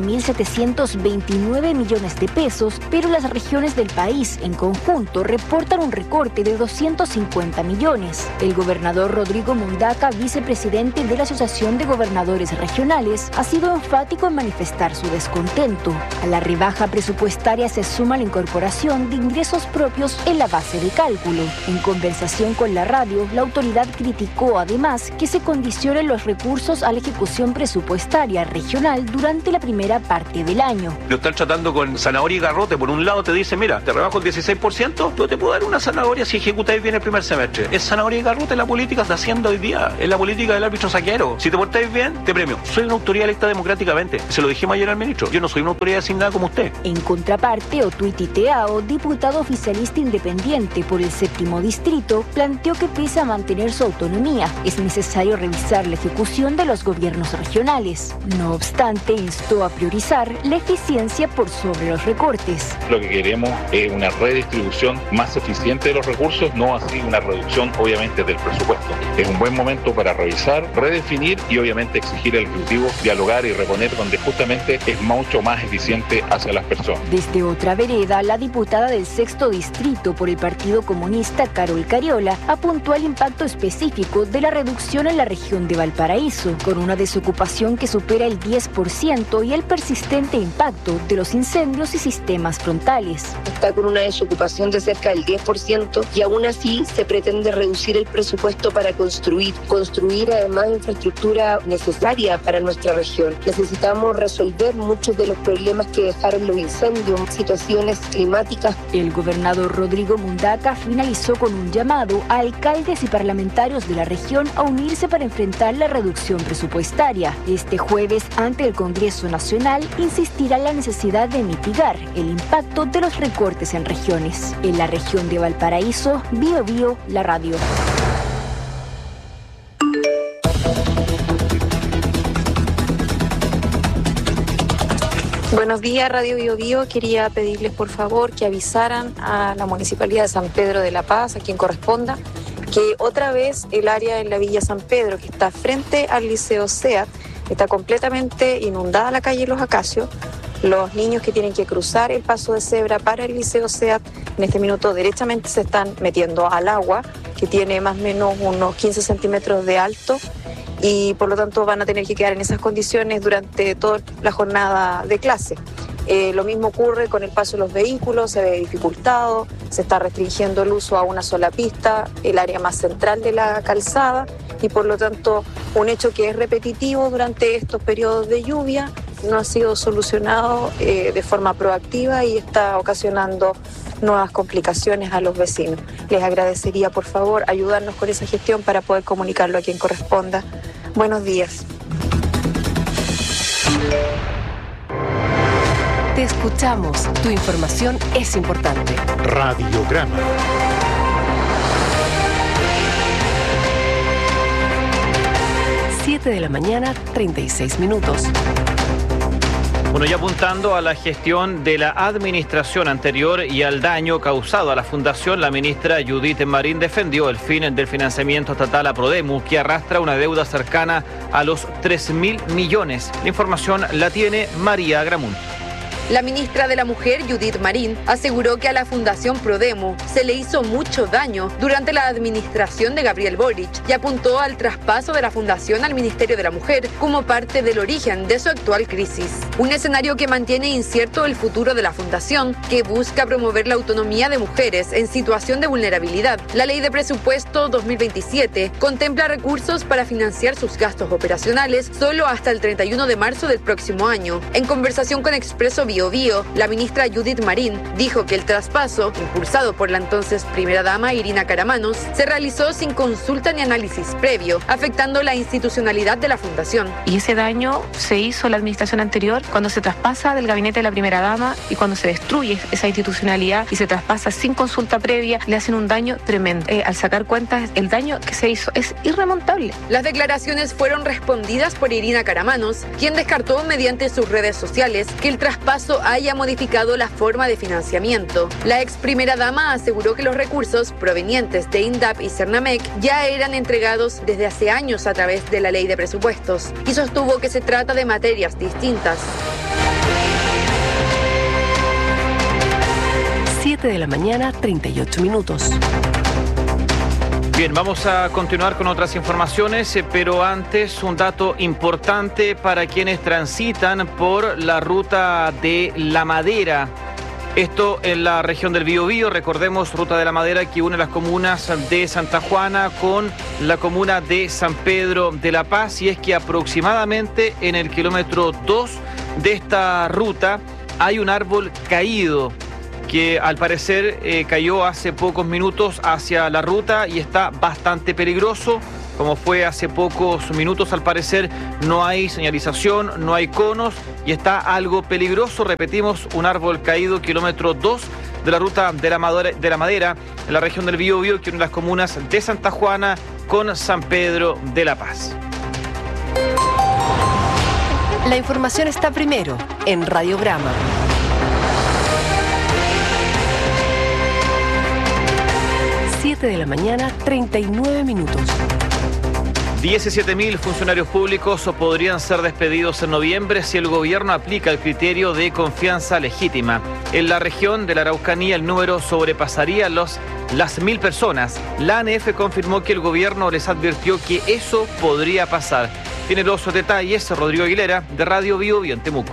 S13: 17.729 millones de pesos, pero las regiones del país en conjunto reportan un recorte de 250 millones. El gobernador Rodrigo Mundaca, vicepresidente de la Asociación de Gobernadores Regionales, ha sido enfático en manifestar su descontento. A la rebaja presupuestaria se suma la incorporación de ingresos propios en la base de cálculo. En conversación con la radio, la autoridad criticó además que se condicionen los recursos a la ejecución presupuestaria regional durante la primera parte del año.
S14: Lo están tratando con zanahoria y garrote. Por un lado te dicen, mira, te rebajo el 16%, yo te puedo dar una zanahoria si ejecutáis bien el primer semestre. Es zanahoria y garrote la política está haciendo hoy día. Es la política del árbitro saquero. Si te portáis bien, te premio. Soy una autoridad electa democráticamente. Se lo dijimos ayer al ministro. Yo no soy una autoridad asignada como usted.
S13: En contraparte, Otuiti Teao, diputado oficialista independiente por el 7º distrito, planteó que pese a mantener su autonomía, es necesario revisar la ejecución de los gobiernos regionales. No obstante, instó a priorizar la eficiencia por sobre los recortes.
S15: Lo que queremos es una redistribución más eficiente de los recursos, no así una reducción, obviamente, del presupuesto. Es un buen momento para revisar, redefinir y, obviamente, exigir al Ejecutivo dialogar y reponer donde justamente es mucho más eficiente hacia las personas.
S13: Desde otra vereda, la diputada del 6º distrito por el Partido Comunista, Carol Cariola, apuntó al impacto específico de la reducción en la región de Valparaíso, con una desocupación que supera el 10% y el persistente impacto de los incendios y sistemas frontales.
S16: Está con una desocupación de cerca del 10% y aún así se pretende reducir el presupuesto para construir además infraestructura necesaria para nuestra región. Necesitamos resolver muchos de los problemas que dejaron los incendios, situaciones climáticas.
S13: El gobernador Rodrigo Mundaca finalizó con un llamado a alcaldes y parlamentarios de la región a unirse para enfrentar la reducción presupuestaria. Este jueves, ante el Congreso Nacional, insistirá en la necesidad de mitigar el impacto de los recortes en regiones. En la región de Valparaíso, Bio Bio, la radio.
S17: Buenos días, Radio Bio Bio. Quería pedirles por favor que avisaran a la Municipalidad de San Pedro de la Paz, a quien corresponda, que otra vez el área en la Villa San Pedro, que está frente al Liceo SEAT, está completamente inundada la calle Los Acacios. Los niños que tienen que cruzar el paso de cebra para el Liceo SEAT en este minuto derechamente se están metiendo al agua, que tiene más o menos unos 15 centímetros de alto, y por lo tanto van a tener que quedar en esas condiciones durante toda la jornada de clase. Lo mismo ocurre con el paso de los vehículos, se ve dificultado, se está restringiendo el uso a una sola pista, el área más central de la calzada, y por lo tanto un hecho que es repetitivo durante estos periodos de lluvia no ha sido solucionado de forma proactiva y está ocasionando nuevas complicaciones a los vecinos. Les agradecería por favor ayudarnos con esa gestión para poder comunicarlo a quien corresponda. Buenos días.
S9: Te escuchamos. Tu información es importante.
S21: Radiograma.
S9: De la mañana, 36 minutos.
S10: Bueno, ya apuntando a la gestión de la administración anterior y al daño causado a la fundación, la ministra Judith Marín defendió el fin del financiamiento estatal a Prodemu, que arrastra una deuda cercana a los 3.000 millones. La información la tiene María Gramunt.
S19: La ministra de la Mujer, Judith Marín, aseguró que a la Fundación Prodemu se le hizo mucho daño durante la administración de Gabriel Boric y apuntó al traspaso de la Fundación al Ministerio de la Mujer como parte del origen de su actual crisis. Un escenario que mantiene incierto el futuro de la Fundación, que busca promover la autonomía de mujeres en situación de vulnerabilidad. La Ley de Presupuesto 2027 contempla recursos para financiar sus gastos operacionales solo hasta el 31 de marzo del próximo año. En conversación con Expreso Bio Bio, la ministra Judith Marín dijo que el traspaso, impulsado por la entonces primera dama Irina Caramanos, se realizó sin consulta ni análisis previo, afectando la institucionalidad de la fundación.
S27: Y ese daño se hizo en la administración anterior cuando se traspasa del gabinete de la primera dama y cuando se destruye esa institucionalidad y se traspasa sin consulta previa, le hacen un daño tremendo. Al sacar cuentas, el daño que se hizo es irremontable.
S19: Las declaraciones fueron respondidas por Irina Caramanos, quien descartó mediante sus redes sociales que el traspaso caso haya modificado la forma de financiamiento. La ex primera dama aseguró que los recursos provenientes de INDAP y Cernamec ya eran entregados desde hace años a través de la ley de presupuestos y sostuvo que se trata de materias distintas.
S9: 7 de la mañana, 38 minutos.
S10: Bien, vamos a continuar con otras informaciones, pero antes un dato importante para quienes transitan por la ruta de La Madera. Esto en la región del Biobío, recordemos, ruta de La Madera que une las comunas de Santa Juana con la comuna de San Pedro de la Paz, y es que aproximadamente en el kilómetro 2 de esta ruta hay un árbol caído que al parecer cayó hace pocos minutos hacia la ruta y está bastante peligroso. Como fue hace pocos minutos, al parecer no hay señalización, no hay conos y está algo peligroso. Repetimos, un árbol caído, kilómetro 2 de la ruta de la Madera, en la región del Biobío, que une las comunas de Santa Juana con San Pedro de la Paz.
S9: La información está primero en Radiograma. 7 de la mañana, 39 minutos.
S10: 17.000 funcionarios públicos podrían ser despedidos en noviembre si el gobierno aplica el criterio de confianza legítima. En la región de la Araucanía el número sobrepasaría las 1.000 personas. La ANEF confirmó que el gobierno les advirtió que eso podría pasar. Tiene los detalles Rodrigo Aguilera, de Radio Biobío en Temuco.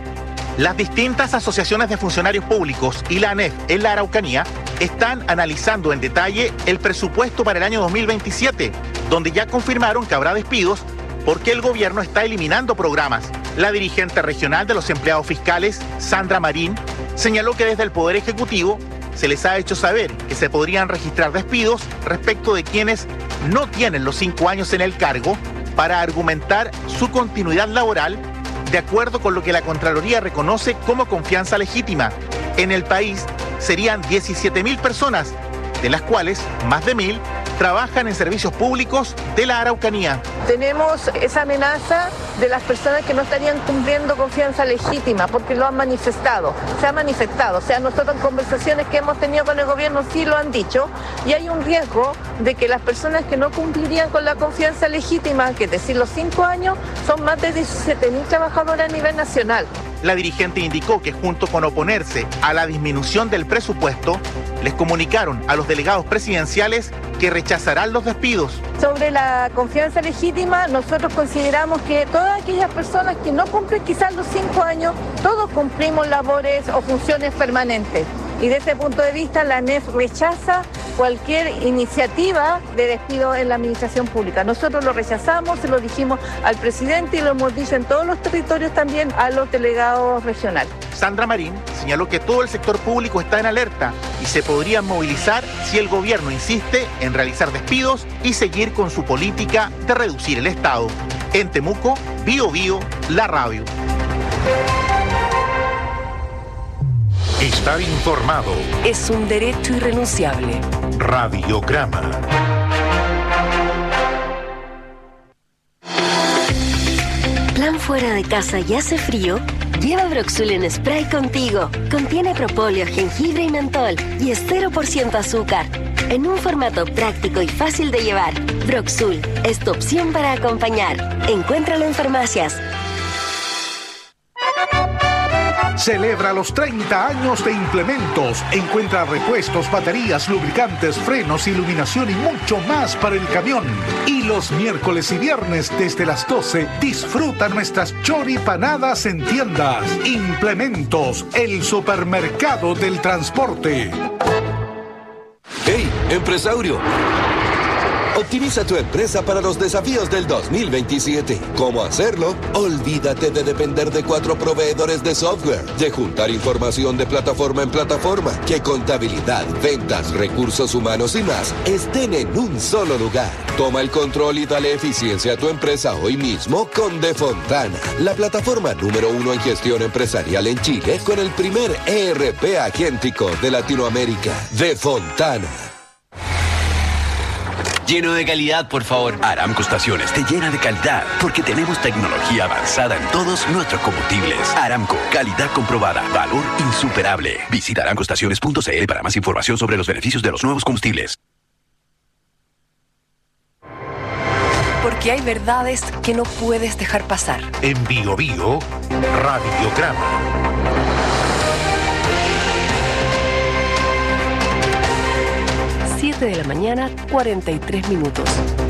S1: Las distintas asociaciones de funcionarios públicos y la ANEF en la Araucanía están analizando en detalle el presupuesto para el año 2027, donde ya confirmaron que habrá despidos porque el gobierno está eliminando programas. La dirigente regional de los empleados fiscales, Sandra Marín, señaló que desde el Poder Ejecutivo se les ha hecho saber que se podrían registrar despidos respecto de quienes no tienen los 5 años en el cargo para argumentar su continuidad laboral de acuerdo con lo que la Contraloría reconoce como confianza legítima. En el país serían 17.000 personas, de las cuales más de 1.000 trabajan en servicios públicos de la Araucanía.
S8: Tenemos esa amenaza de las personas que no estarían cumpliendo confianza legítima porque lo han manifestado, se ha manifestado, o sea, nosotros en conversaciones que hemos tenido con el gobierno sí lo han dicho, y hay un riesgo de que las personas que no cumplirían con la confianza legítima, que es decir, los 5 años, son más de 17.000 trabajadores a nivel nacional.
S1: La dirigente indicó que junto con oponerse a la disminución del presupuesto, les comunicaron a los delegados presidenciales que rechazarán los despidos.
S8: Sobre la confianza legítima, nosotros consideramos que todas aquellas personas que no cumplen quizás los 5 años, todos cumplimos labores o funciones permanentes. Y desde ese punto de vista, la ANEF rechaza cualquier iniciativa de despido en la administración pública. Nosotros lo rechazamos, se lo dijimos al presidente y lo hemos dicho en todos los territorios también a los delegados regionales.
S1: Sandra Marín señaló que todo el sector público está en alerta y se podrían movilizar si el gobierno insiste en realizar despidos y seguir con su política de reducir el Estado. En Temuco, Biobío, la radio.
S21: Estar informado
S9: es un derecho irrenunciable.
S21: Radiograma.
S18: ¿Plan fuera de casa y hace frío? Lleva Broxul en spray contigo. Contiene propóleo, jengibre y mentol y es 0% azúcar. En un formato práctico y fácil de llevar, Broxul es tu opción para acompañar. Encuéntralo en farmacias.
S21: Celebra los 30 años de Implementos. Encuentra repuestos, baterías, lubricantes, frenos, iluminación y mucho más para el camión. Y los miércoles y viernes desde las 12 disfruta nuestras choripanadas en tiendas. Implementos, el supermercado del transporte.
S20: ¡Hey, empresario! Optimiza tu empresa para los desafíos del 2027. ¿Cómo hacerlo? Olvídate de depender de 4 proveedores de software, de juntar información de plataforma en plataforma, que contabilidad, ventas, recursos humanos y más estén en un solo lugar. Toma el control y dale eficiencia a tu empresa hoy mismo con Defontana, la plataforma número 1 en gestión empresarial en Chile, con el primer ERP agéntico de Latinoamérica. Defontana.
S2: lleno de calidad, por favor.
S3: Aramco Estaciones te llena de calidad porque tenemos tecnología avanzada en todos nuestros combustibles. Aramco, calidad comprobada, valor insuperable. Visita aramcoestaciones.cl para más información sobre los beneficios de los nuevos combustibles.
S9: Porque hay verdades que no puedes dejar pasar.
S21: En Bio Bio, Radiograma.
S9: 7 de la mañana, 43 minutos.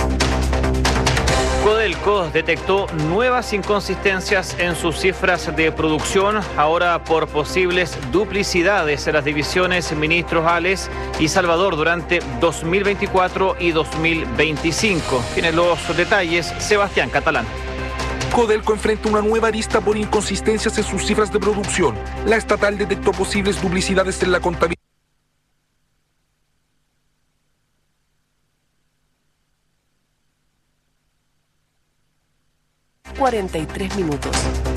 S10: Codelco detectó nuevas inconsistencias en sus cifras de producción, ahora por posibles duplicidades en las divisiones Ministros Ales y Salvador durante 2024 y 2025. Tiene los detalles Sebastián Catalán.
S4: Codelco enfrenta una nueva arista por inconsistencias en sus cifras de producción. La estatal detectó posibles duplicidades en la contabilidad.
S9: 43 minutos.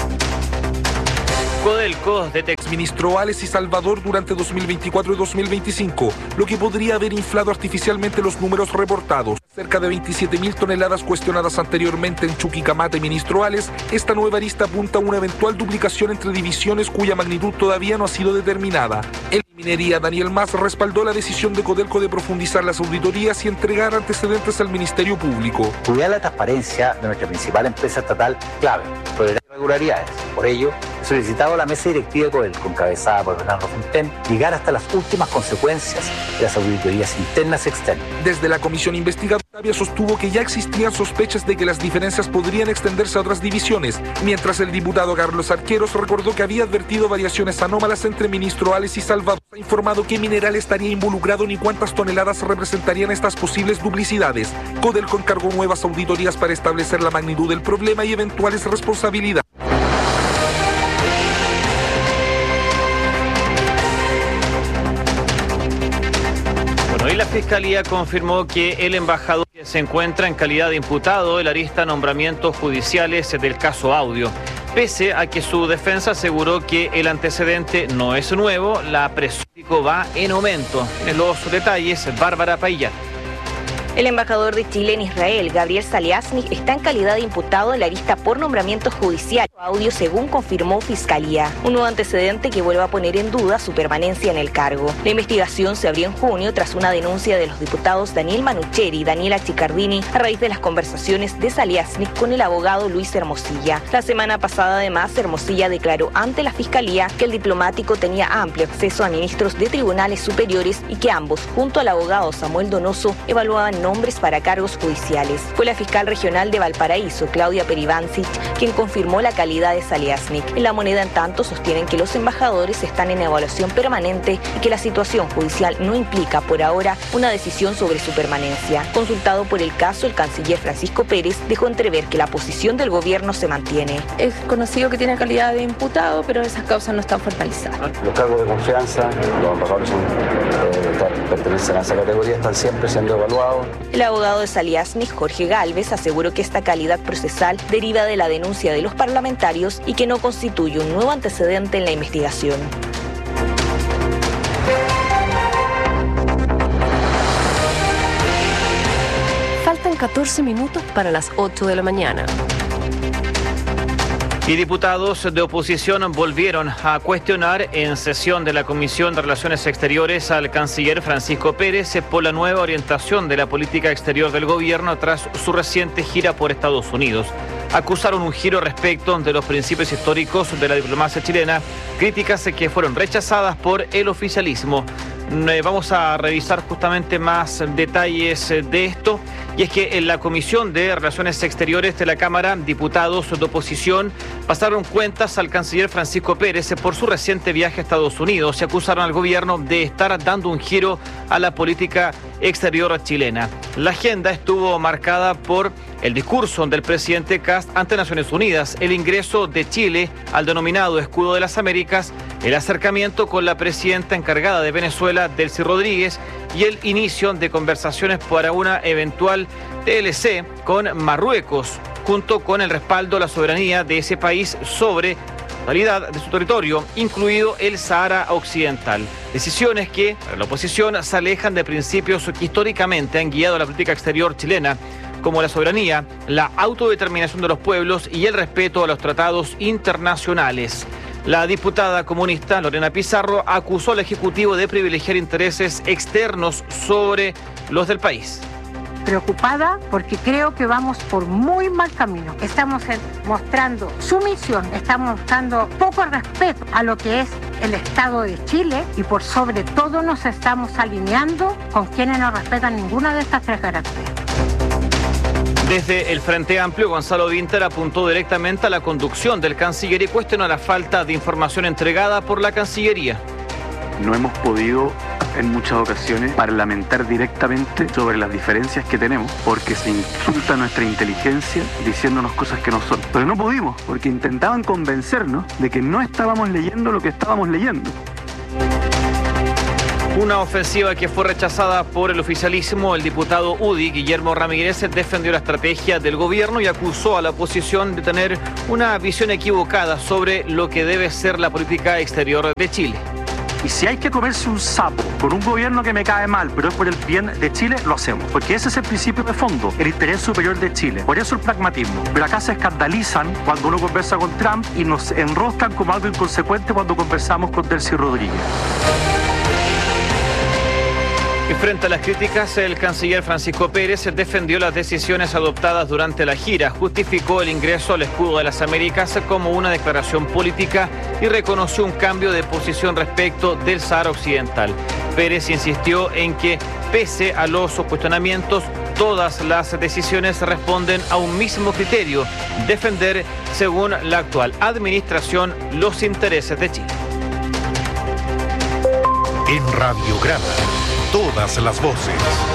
S10: Codelco detectó
S4: Ministro Ales y Salvador durante 2024 y 2025, lo que podría haber inflado artificialmente los números reportados. Cerca de 27.000 toneladas cuestionadas anteriormente en Chuquicamata y Ministro Ales, esta nueva arista apunta a una eventual duplicación entre divisiones cuya magnitud todavía no ha sido determinada. El Minería Daniel Mas respaldó la decisión de Codelco de profundizar las auditorías y entregar antecedentes al Ministerio Público.
S22: Cuidar la transparencia de nuestra principal empresa estatal clave, tolerar irregularidades. Por ello, he solicitado a la mesa directiva de Codelco, encabezada por Fernando Fonten, llegar hasta las últimas consecuencias de las auditorías internas y externas.
S4: Desde la comisión investigadora sostuvo que ya existían sospechas de que las diferencias podrían extenderse a otras divisiones, mientras el diputado Carlos Arqueros recordó que había advertido variaciones anómalas entre Ministro Ales y Salvador. Ha informado qué mineral estaría involucrado ni cuántas toneladas representarían estas posibles duplicidades. Codelco encargó nuevas auditorías para establecer la magnitud del problema y eventuales responsabilidades.
S10: Hoy la Fiscalía confirmó que el embajador se encuentra en calidad de imputado en la arista nombramientos judiciales del caso Audio. Pese a que su defensa aseguró que el antecedente no es nuevo, la presión va en aumento. En los detalles, Bárbara Pailla.
S23: El embajador de Chile en Israel, Gabriel Saliasnik, está en calidad de imputado en la lista por nombramientos judiciales. Audio, según confirmó Fiscalía. Un nuevo antecedente que vuelve a poner en duda su permanencia en el cargo. La investigación se abrió en junio tras una denuncia de los diputados Daniel Manucheri y Daniela Chicardini a raíz de las conversaciones de Saliasnik con el abogado Luis Hermosilla. La semana pasada, además, Hermosilla declaró ante la Fiscalía que el diplomático tenía amplio acceso a ministros de tribunales superiores y que ambos, junto al abogado Samuel Donoso, evaluaban nombres para cargos judiciales. Fue la fiscal regional de Valparaíso, Claudia Peribancic, quien confirmó la calidad de Saliasnik. En La Moneda, en tanto, sostienen que los embajadores están en evaluación permanente y que la situación judicial no implica, por ahora, una decisión sobre su permanencia. Consultado por el caso, el canciller Francisco Pérez dejó entrever que la posición del gobierno se mantiene.
S27: Es conocido que tiene calidad de imputado, pero esas causas no están formalizadas.
S22: Los cargos de confianza, los embajadores pertenecen a esa categoría, están siempre siendo evaluados.
S23: El abogado de Saliasnik, Jorge Gálvez, aseguró que esta calidad procesal deriva de la denuncia de los parlamentarios y que no constituye un nuevo antecedente en la investigación.
S9: Faltan 14 minutos para las 8 de la mañana.
S10: Y diputados de oposición volvieron a cuestionar en sesión de la Comisión de Relaciones Exteriores al canciller Francisco Pérez por la nueva orientación de la política exterior del gobierno tras su reciente gira por Estados Unidos. Acusaron un giro respecto de los principios históricos de la diplomacia chilena, críticas que fueron rechazadas por el oficialismo. Vamos a revisar justamente más detalles de esto, y es que en la Comisión de Relaciones Exteriores de la Cámara, diputados de oposición pasaron cuentas al canciller Francisco Pérez por su reciente viaje a Estados Unidos y acusaron al gobierno de estar dando un giro a la política exterior chilena. La agenda estuvo marcada por el discurso del presidente Kast ante Naciones Unidas, el ingreso de Chile al denominado Escudo de las Américas, el acercamiento con la presidenta encargada de Venezuela, Delcy Rodríguez, y el inicio de conversaciones para una eventual TLC con Marruecos, junto con el respaldo a la soberanía de ese país sobre totalidad de su territorio, incluido el Sahara Occidental. Decisiones que, para la oposición, se alejan de principios que históricamente han guiado la política exterior chilena, como la soberanía, la autodeterminación de los pueblos y el respeto a los tratados internacionales. La diputada comunista Lorena Pizarro acusó al Ejecutivo de privilegiar intereses externos sobre los del país.
S2: Preocupada porque creo que vamos por muy mal camino. Estamos mostrando sumisión, estamos mostrando poco respeto a lo que es el Estado de Chile y por sobre todo nos estamos alineando con quienes no respetan ninguna de estas tres garantías.
S10: Desde el Frente Amplio, Gonzalo Vinter apuntó directamente a la conducción del canciller y cuestionó la falta de información entregada por la Cancillería.
S5: No hemos podido en muchas ocasiones parlamentar directamente sobre las diferencias que tenemos porque se insulta nuestra inteligencia diciéndonos cosas que no son. Pero no pudimos porque intentaban convencernos de que no estábamos leyendo lo que estábamos leyendo.
S10: Una ofensiva que fue rechazada por el oficialismo. El diputado UDI, Guillermo Ramírez, defendió la estrategia del gobierno y acusó a la oposición de tener una visión equivocada sobre lo que debe ser la política exterior de Chile.
S6: Y si hay que comerse un sapo con un gobierno que me cae mal, pero es por el bien de Chile, lo hacemos. Porque ese es el principio de fondo, el interés superior de Chile. Por eso el pragmatismo. Pero acá se escandalizan cuando uno conversa con Trump y nos enroscan como algo inconsecuente cuando conversamos con Delcy Rodríguez.
S10: Y frente a las críticas, el canciller Francisco Pérez defendió las decisiones adoptadas durante la gira, justificó el ingreso al Escudo de las Américas como una declaración política y reconoció un cambio de posición respecto del Sahara Occidental. Pérez insistió en que, pese a los cuestionamientos, todas las decisiones responden a un mismo criterio: defender, según la actual administración, los intereses de Chile.
S21: En Radiograma, todas las voces.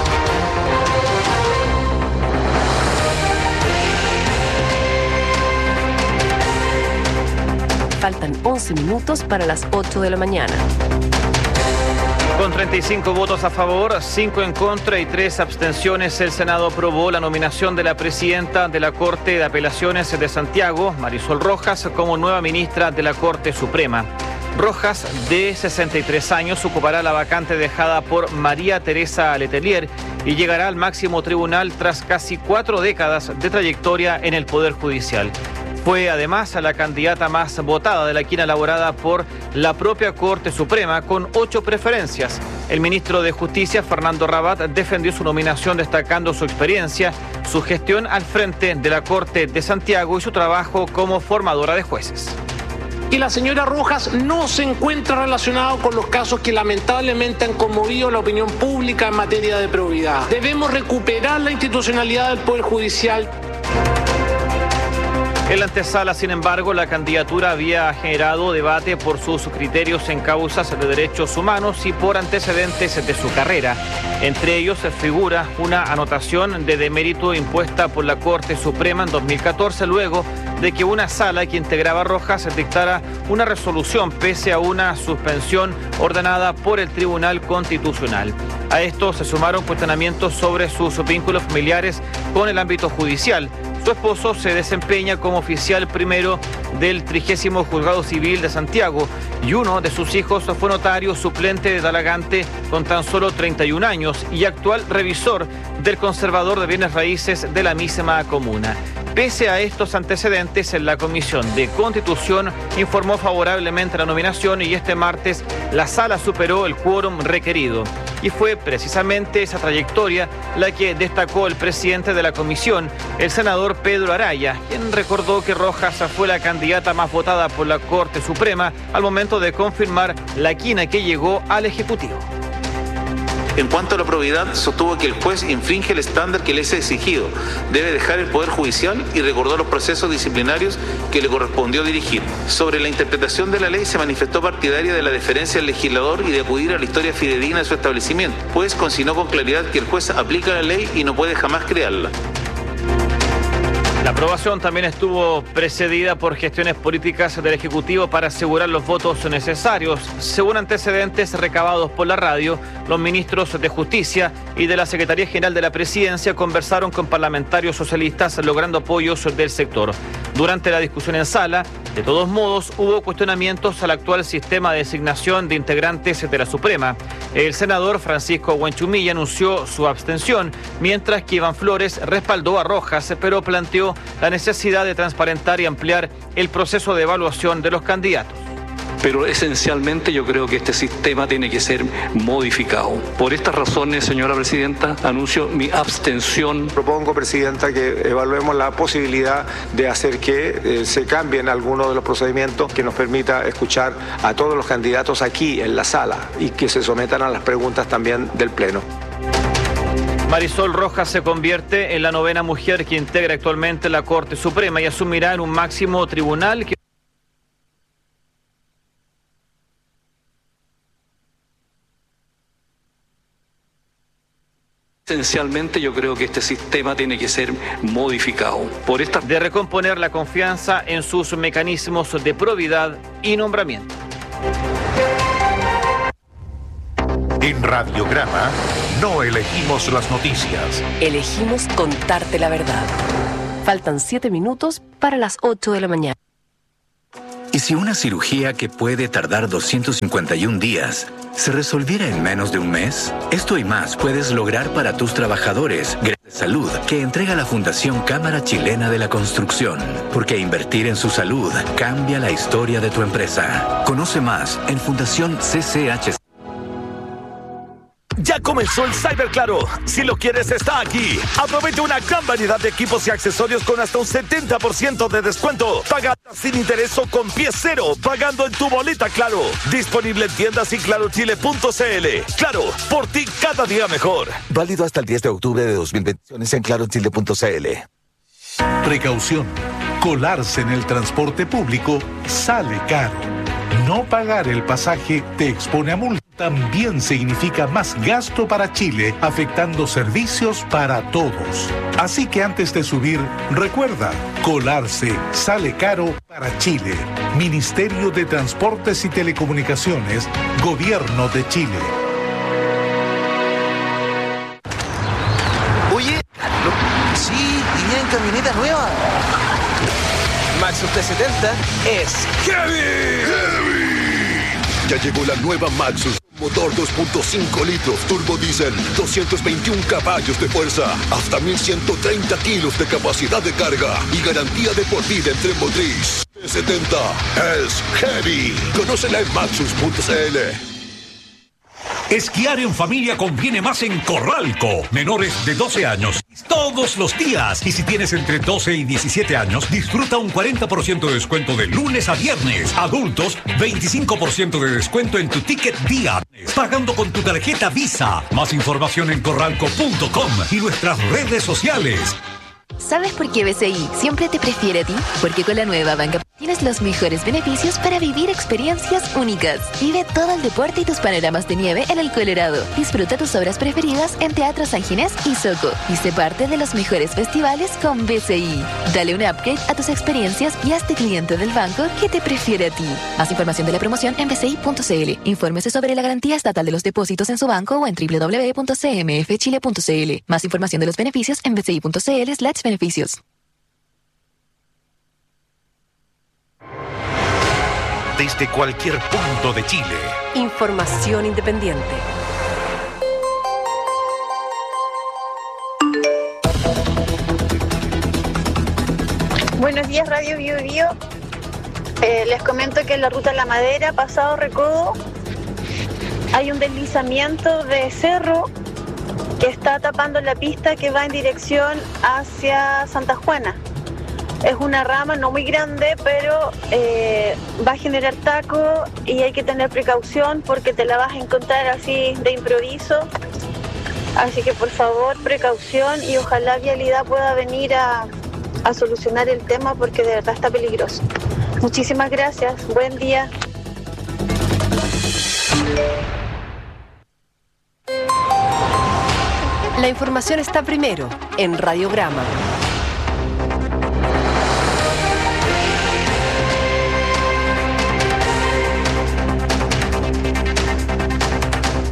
S9: Faltan 11 minutos para las 8 de la mañana.
S10: Con 35 votos a favor, 5 en contra y 3 abstenciones, el Senado aprobó la nominación de la presidenta de la Corte de Apelaciones de Santiago, Marisol Rojas, como nueva ministra de la Corte Suprema. Rojas, de 63 años, ocupará la vacante dejada por María Teresa Letelier y llegará al máximo tribunal tras casi 4 décadas de trayectoria en el Poder Judicial. Fue además la candidata más votada de la quina elaborada por la propia Corte Suprema, con 8 preferencias. El ministro de Justicia, Fernando Rabat, defendió su nominación destacando su experiencia, su gestión al frente de la Corte de Santiago y su trabajo como formadora de jueces.
S11: Que la señora Rojas no se encuentra relacionado con los casos que lamentablemente han conmovido la opinión pública en materia de probidad. Debemos recuperar la institucionalidad del Poder Judicial.
S10: En la antesala, sin embargo, la candidatura había generado debate por sus criterios en causas de derechos humanos y por antecedentes de su carrera. Entre ellos figura una anotación de demérito impuesta por la Corte Suprema en 2014, luego de que una sala que integraba a Rojas dictara una resolución pese a una suspensión ordenada por el Tribunal Constitucional. A esto se sumaron cuestionamientos sobre sus vínculos familiares con el ámbito judicial. Su esposo se desempeña como oficial primero del 30º Juzgado Civil de Santiago y uno de sus hijos fue notario suplente de Talagante con tan solo 31 años y actual revisor del Conservador de Bienes Raíces de la misma comuna. Pese a estos antecedentes, la Comisión de Constitución informó favorablemente la nominación y este martes la sala superó el quórum requerido. Y fue precisamente esa trayectoria la que destacó el presidente de la comisión, el senador Pedro Araya, quien recordó que Rojas fue la candidata más votada por la Corte Suprema al momento de confirmar la quina que llegó al Ejecutivo.
S12: En cuanto a la probidad, sostuvo que el juez infringe el estándar que le es exigido. Debe dejar el Poder Judicial y recordó los procesos disciplinarios que le correspondió dirigir. Sobre la interpretación de la ley, se manifestó partidaria de la deferencia al legislador y de acudir a la historia fidedigna de su establecimiento, pues consignó con claridad que el juez aplica la ley y no puede jamás crearla.
S10: La aprobación también estuvo precedida por gestiones políticas del Ejecutivo para asegurar los votos necesarios. Según antecedentes recabados por la radio, los ministros de Justicia y de la Secretaría General de la Presidencia conversaron con parlamentarios socialistas logrando apoyos del sector. Durante la discusión en sala, De todos modos, hubo cuestionamientos al actual sistema de designación de integrantes de la Suprema. El senador Francisco Huanchumilla anunció su abstención, mientras que Iván Flores respaldó a Rojas, pero planteó la necesidad de transparentar y ampliar el proceso de evaluación de los candidatos.
S7: Pero esencialmente yo creo que este sistema tiene que ser modificado. Por estas razones, señora presidenta, anuncio mi abstención.
S14: Propongo, presidenta, que evaluemos la posibilidad de hacer que se cambien algunos de los procedimientos que nos permita escuchar a todos los candidatos aquí en la sala y que se sometan a las preguntas también del Pleno.
S10: Marisol Rojas se convierte en la 9ª mujer que integra actualmente la Corte Suprema y asumirá en un máximo tribunal que...
S7: Esencialmente yo creo que este sistema tiene que ser modificado. Por esta...
S10: De recomponer la confianza en sus mecanismos de probidad y nombramiento.
S21: En Radiograma no elegimos las noticias.
S9: Elegimos contarte la verdad. Faltan 7 minutos para las 8 de la mañana.
S15: ¿Y si una cirugía que puede tardar 251 días se resolviera en menos de un mes? Esto y más puedes lograr para tus trabajadores. Salud, que entrega la Fundación Cámara Chilena de la Construcción. Porque invertir en su salud cambia la historia de tu empresa. Conoce más en Fundación CCH.
S16: Ya comenzó el Cyber Claro. Si lo quieres, está aquí. Aprovecha una gran variedad de equipos y accesorios con hasta un 70% de descuento. Paga sin interés o con pie cero, pagando en tu boleta Claro. Disponible en tiendas y clarochile.cl. Claro, por ti cada día mejor.
S24: Válido hasta el 10 de octubre de 2021 en clarochile.cl.
S21: Precaución. Colarse en el transporte público sale caro. No pagar el pasaje te expone a multa. También significa más gasto para Chile, afectando servicios para todos. Así que antes de subir, recuerda, colarse sale caro para Chile. Ministerio de Transportes y Telecomunicaciones, Gobierno de Chile.
S25: Oye, sí, y en camioneta nueva. Maxus T70 es heavy.
S26: Ya llegó la nueva Maxus. Motor 2.5 litros, turbo diésel, 221 caballos de fuerza, hasta 1130 kilos de capacidad de carga y garantía de por vida en tren motriz. T70 es heavy. Conócela en maxus.cl.
S28: Esquiar en familia conviene más en Corralco. Menores de 12 años, todos los días. Y si tienes entre 12 y 17 años, disfruta un 40% de descuento de lunes a viernes. Adultos, 25% de descuento en tu ticket día. Pagando con tu tarjeta Visa. Más información en corralco.com y nuestras redes sociales.
S29: ¿Sabes por qué BCI siempre te prefiere a ti? Porque con la nueva banca tienes los mejores beneficios para vivir experiencias únicas. Vive todo el deporte y tus panoramas de nieve en el Colorado. Disfruta tus obras preferidas en Teatro San Ginés y Soco. Y sé parte de los mejores festivales con BCI. Dale un upgrade a tus experiencias y hazte cliente del banco que te prefiere a ti. Más información de la promoción en bci.cl. Infórmese sobre la garantía estatal de los depósitos en su banco o en www.cmfchile.cl. Más información de los beneficios en bci.cl/beneficios.
S21: Desde cualquier punto de Chile.
S9: Información independiente.
S30: Buenos días, Radio Bio Bio. Les comento que en la ruta La Madera, pasado Recodo, hay un deslizamiento de cerro que está tapando la pista que va en dirección hacia Santa Juana. Es una rama no muy grande, pero va a generar taco y hay que tener precaución porque te la vas a encontrar así de improviso. Así que por favor, precaución y ojalá Vialidad pueda venir a solucionar el tema porque de verdad está peligroso. Muchísimas gracias. Buen día.
S9: La información está primero en Radiograma.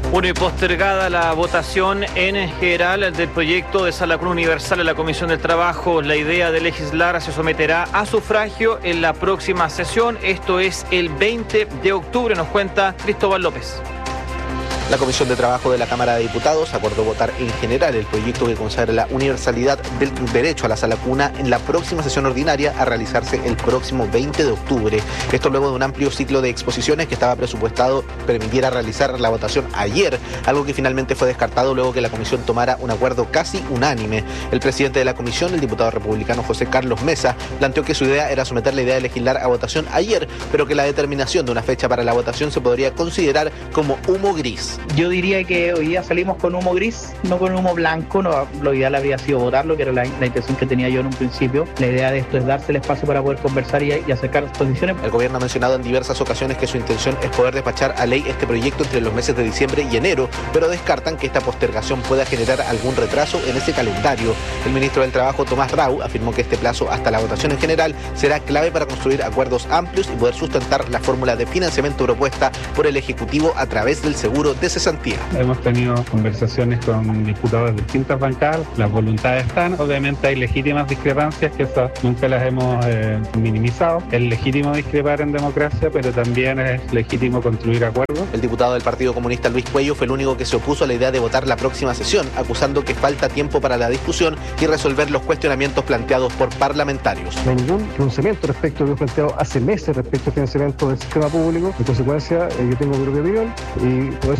S10: Bueno, y postergada la votación en general del proyecto de Sala Común Universal en la Comisión del Trabajo, la idea de legislar se someterá a sufragio en la próxima sesión. Esto es el 20 de octubre, nos cuenta Cristóbal López.
S1: La Comisión de Trabajo de la Cámara de Diputados acordó votar en general el proyecto que consagra la universalidad del derecho a la sala cuna en la próxima sesión ordinaria a realizarse el próximo 20 de octubre. Esto luego de un amplio ciclo de exposiciones que estaba presupuestado permitiera realizar la votación ayer, algo que finalmente fue descartado luego que la Comisión tomara un acuerdo casi unánime. El presidente de la Comisión, el diputado republicano José Carlos Mesa, planteó que su idea era someter la idea de legislar a votación ayer, pero que la determinación de una fecha para la votación se podría considerar como humo gris.
S3: Yo diría que hoy día salimos con humo gris, no con humo blanco. No, lo ideal habría sido votarlo, que era la intención que tenía yo en un principio. La idea de esto es darse el espacio para poder conversar y acercar las posiciones.
S1: El gobierno ha mencionado en diversas ocasiones que su intención es poder despachar a ley este proyecto entre los meses de diciembre y enero, pero descartan que esta postergación pueda generar algún retraso en ese calendario. El ministro del Trabajo, Tomás Rau, afirmó que este plazo hasta la votación en general será clave para construir acuerdos amplios y poder sustentar la fórmula de financiamiento propuesta por el Ejecutivo a través del seguro de cesantía.
S4: Hemos tenido conversaciones con diputados de distintas bancadas, las voluntades están, obviamente hay legítimas discrepancias que esas nunca las hemos minimizado. Es legítimo discrepar en democracia, pero también es legítimo construir acuerdos.
S1: El diputado del Partido Comunista Luis Cuello fue el único que se opuso a la idea de votar la próxima sesión, acusando que falta tiempo para la discusión y resolver los cuestionamientos planteados por parlamentarios.
S8: No hay ningún pronunciamiento respecto a lo que he planteado hace meses respecto al financiamiento del sistema público. En consecuencia, yo tengo mi propia opinión y por eso